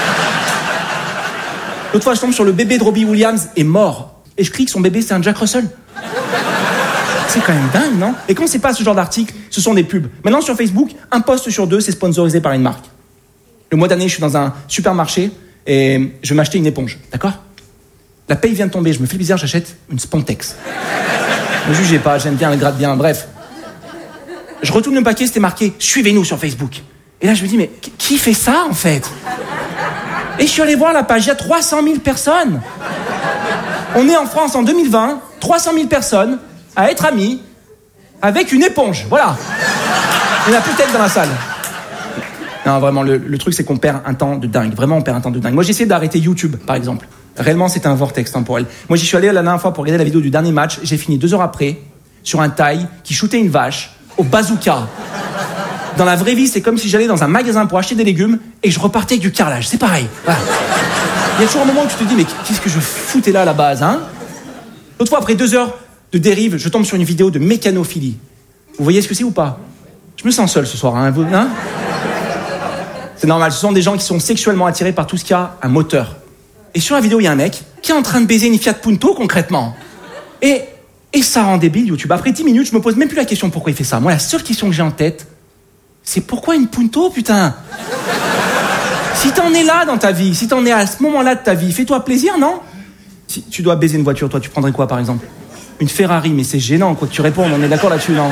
L'autre fois, je tombe sur le bébé de Robbie Williams est mort. Et je clique, son bébé, c'est un Jack Russell. C'est quand même dingue, non? Et quand c'est pas ce genre d'article, ce sont des pubs. Maintenant, sur Facebook, un post sur deux, c'est sponsorisé par une marque. Le mois dernier, je suis dans un supermarché et je vais m'acheter une éponge, d'accord? La paye vient de tomber, je me fais plaisir, j'achète une Spontex. Ne jugez pas, j'aime bien, elle gratte bien, bref. Je retourne le paquet, c'était marqué « Suivez-nous sur Facebook ». Et là, je me dis « Mais qui fait ça, en fait ?» Et je suis allé voir la page, il y a trois cent mille personnes. On est en France en deux mille vingt, trois cent mille personnes à être amis avec une éponge. Voilà. Il n'y en a plus de tête dans la salle. Non, vraiment, le, le truc, c'est qu'on perd un temps de dingue. Vraiment, on perd un temps de dingue. Moi, j'ai essayé d'arrêter YouTube, par exemple. Réellement, c'était un vortex temporel. Moi, j'y suis allé la dernière fois pour regarder la vidéo du dernier match. J'ai fini deux heures après sur un Thaï qui shootait une vache au bazooka. Dans la vraie vie, c'est comme si j'allais dans un magasin pour acheter des légumes et je repartais avec du carrelage. C'est pareil. Voilà. Il y a toujours un moment où tu te dis, mais qu'est-ce que je foutais là à la base, hein? L'autre fois, après deux heures de dérive, je tombe sur une vidéo de mécanophilie. Vous voyez ce que c'est ou pas? Je me sens seul ce soir, hein, vous, hein? C'est normal, ce sont des gens qui sont sexuellement attirés par tout ce qui a un moteur. Et sur la vidéo, il y a un mec qui est en train de baiser une Fiat Punto, concrètement. Et, et ça rend débile YouTube. Après dix minutes, je me pose même plus la question pourquoi il fait ça. Moi, la seule question que j'ai en tête, c'est pourquoi une Punto, putain? Si t'en es là dans ta vie, si t'en es à ce moment-là de ta vie, fais-toi plaisir, non? Si tu dois baiser une voiture, toi, tu prendrais quoi, par exemple? Une Ferrari, mais c'est gênant, quoi, que tu réponds, on est d'accord là-dessus, non?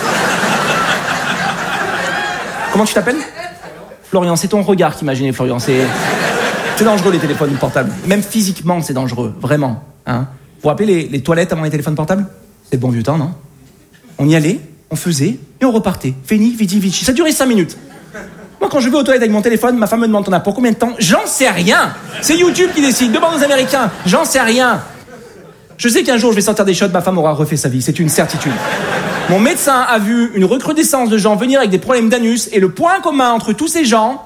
Comment tu t'appelles? Florian, c'est ton regard qui m'a gêné, Florian, c'est... C'est dangereux, les téléphones portables. Même physiquement, c'est dangereux, vraiment, hein? Vous vous rappelez les, les toilettes avant les téléphones portables? C'est le bon vieux temps, non? On y allait, on faisait, et on repartait. Fini, vidi, vici. Ça durait cinq minutes. Moi, quand je vais aux toilettes avec mon téléphone, ma femme me demande t'en as pour combien de temps? J'en sais rien. C'est YouTube qui décide. Demande aux Américains. J'en sais rien. Je sais qu'un jour, je vais sortir des shots, ma femme aura refait sa vie. C'est une certitude. Mon médecin a vu une recrudescence de gens venir avec des problèmes d'anus et le point commun entre tous ces gens,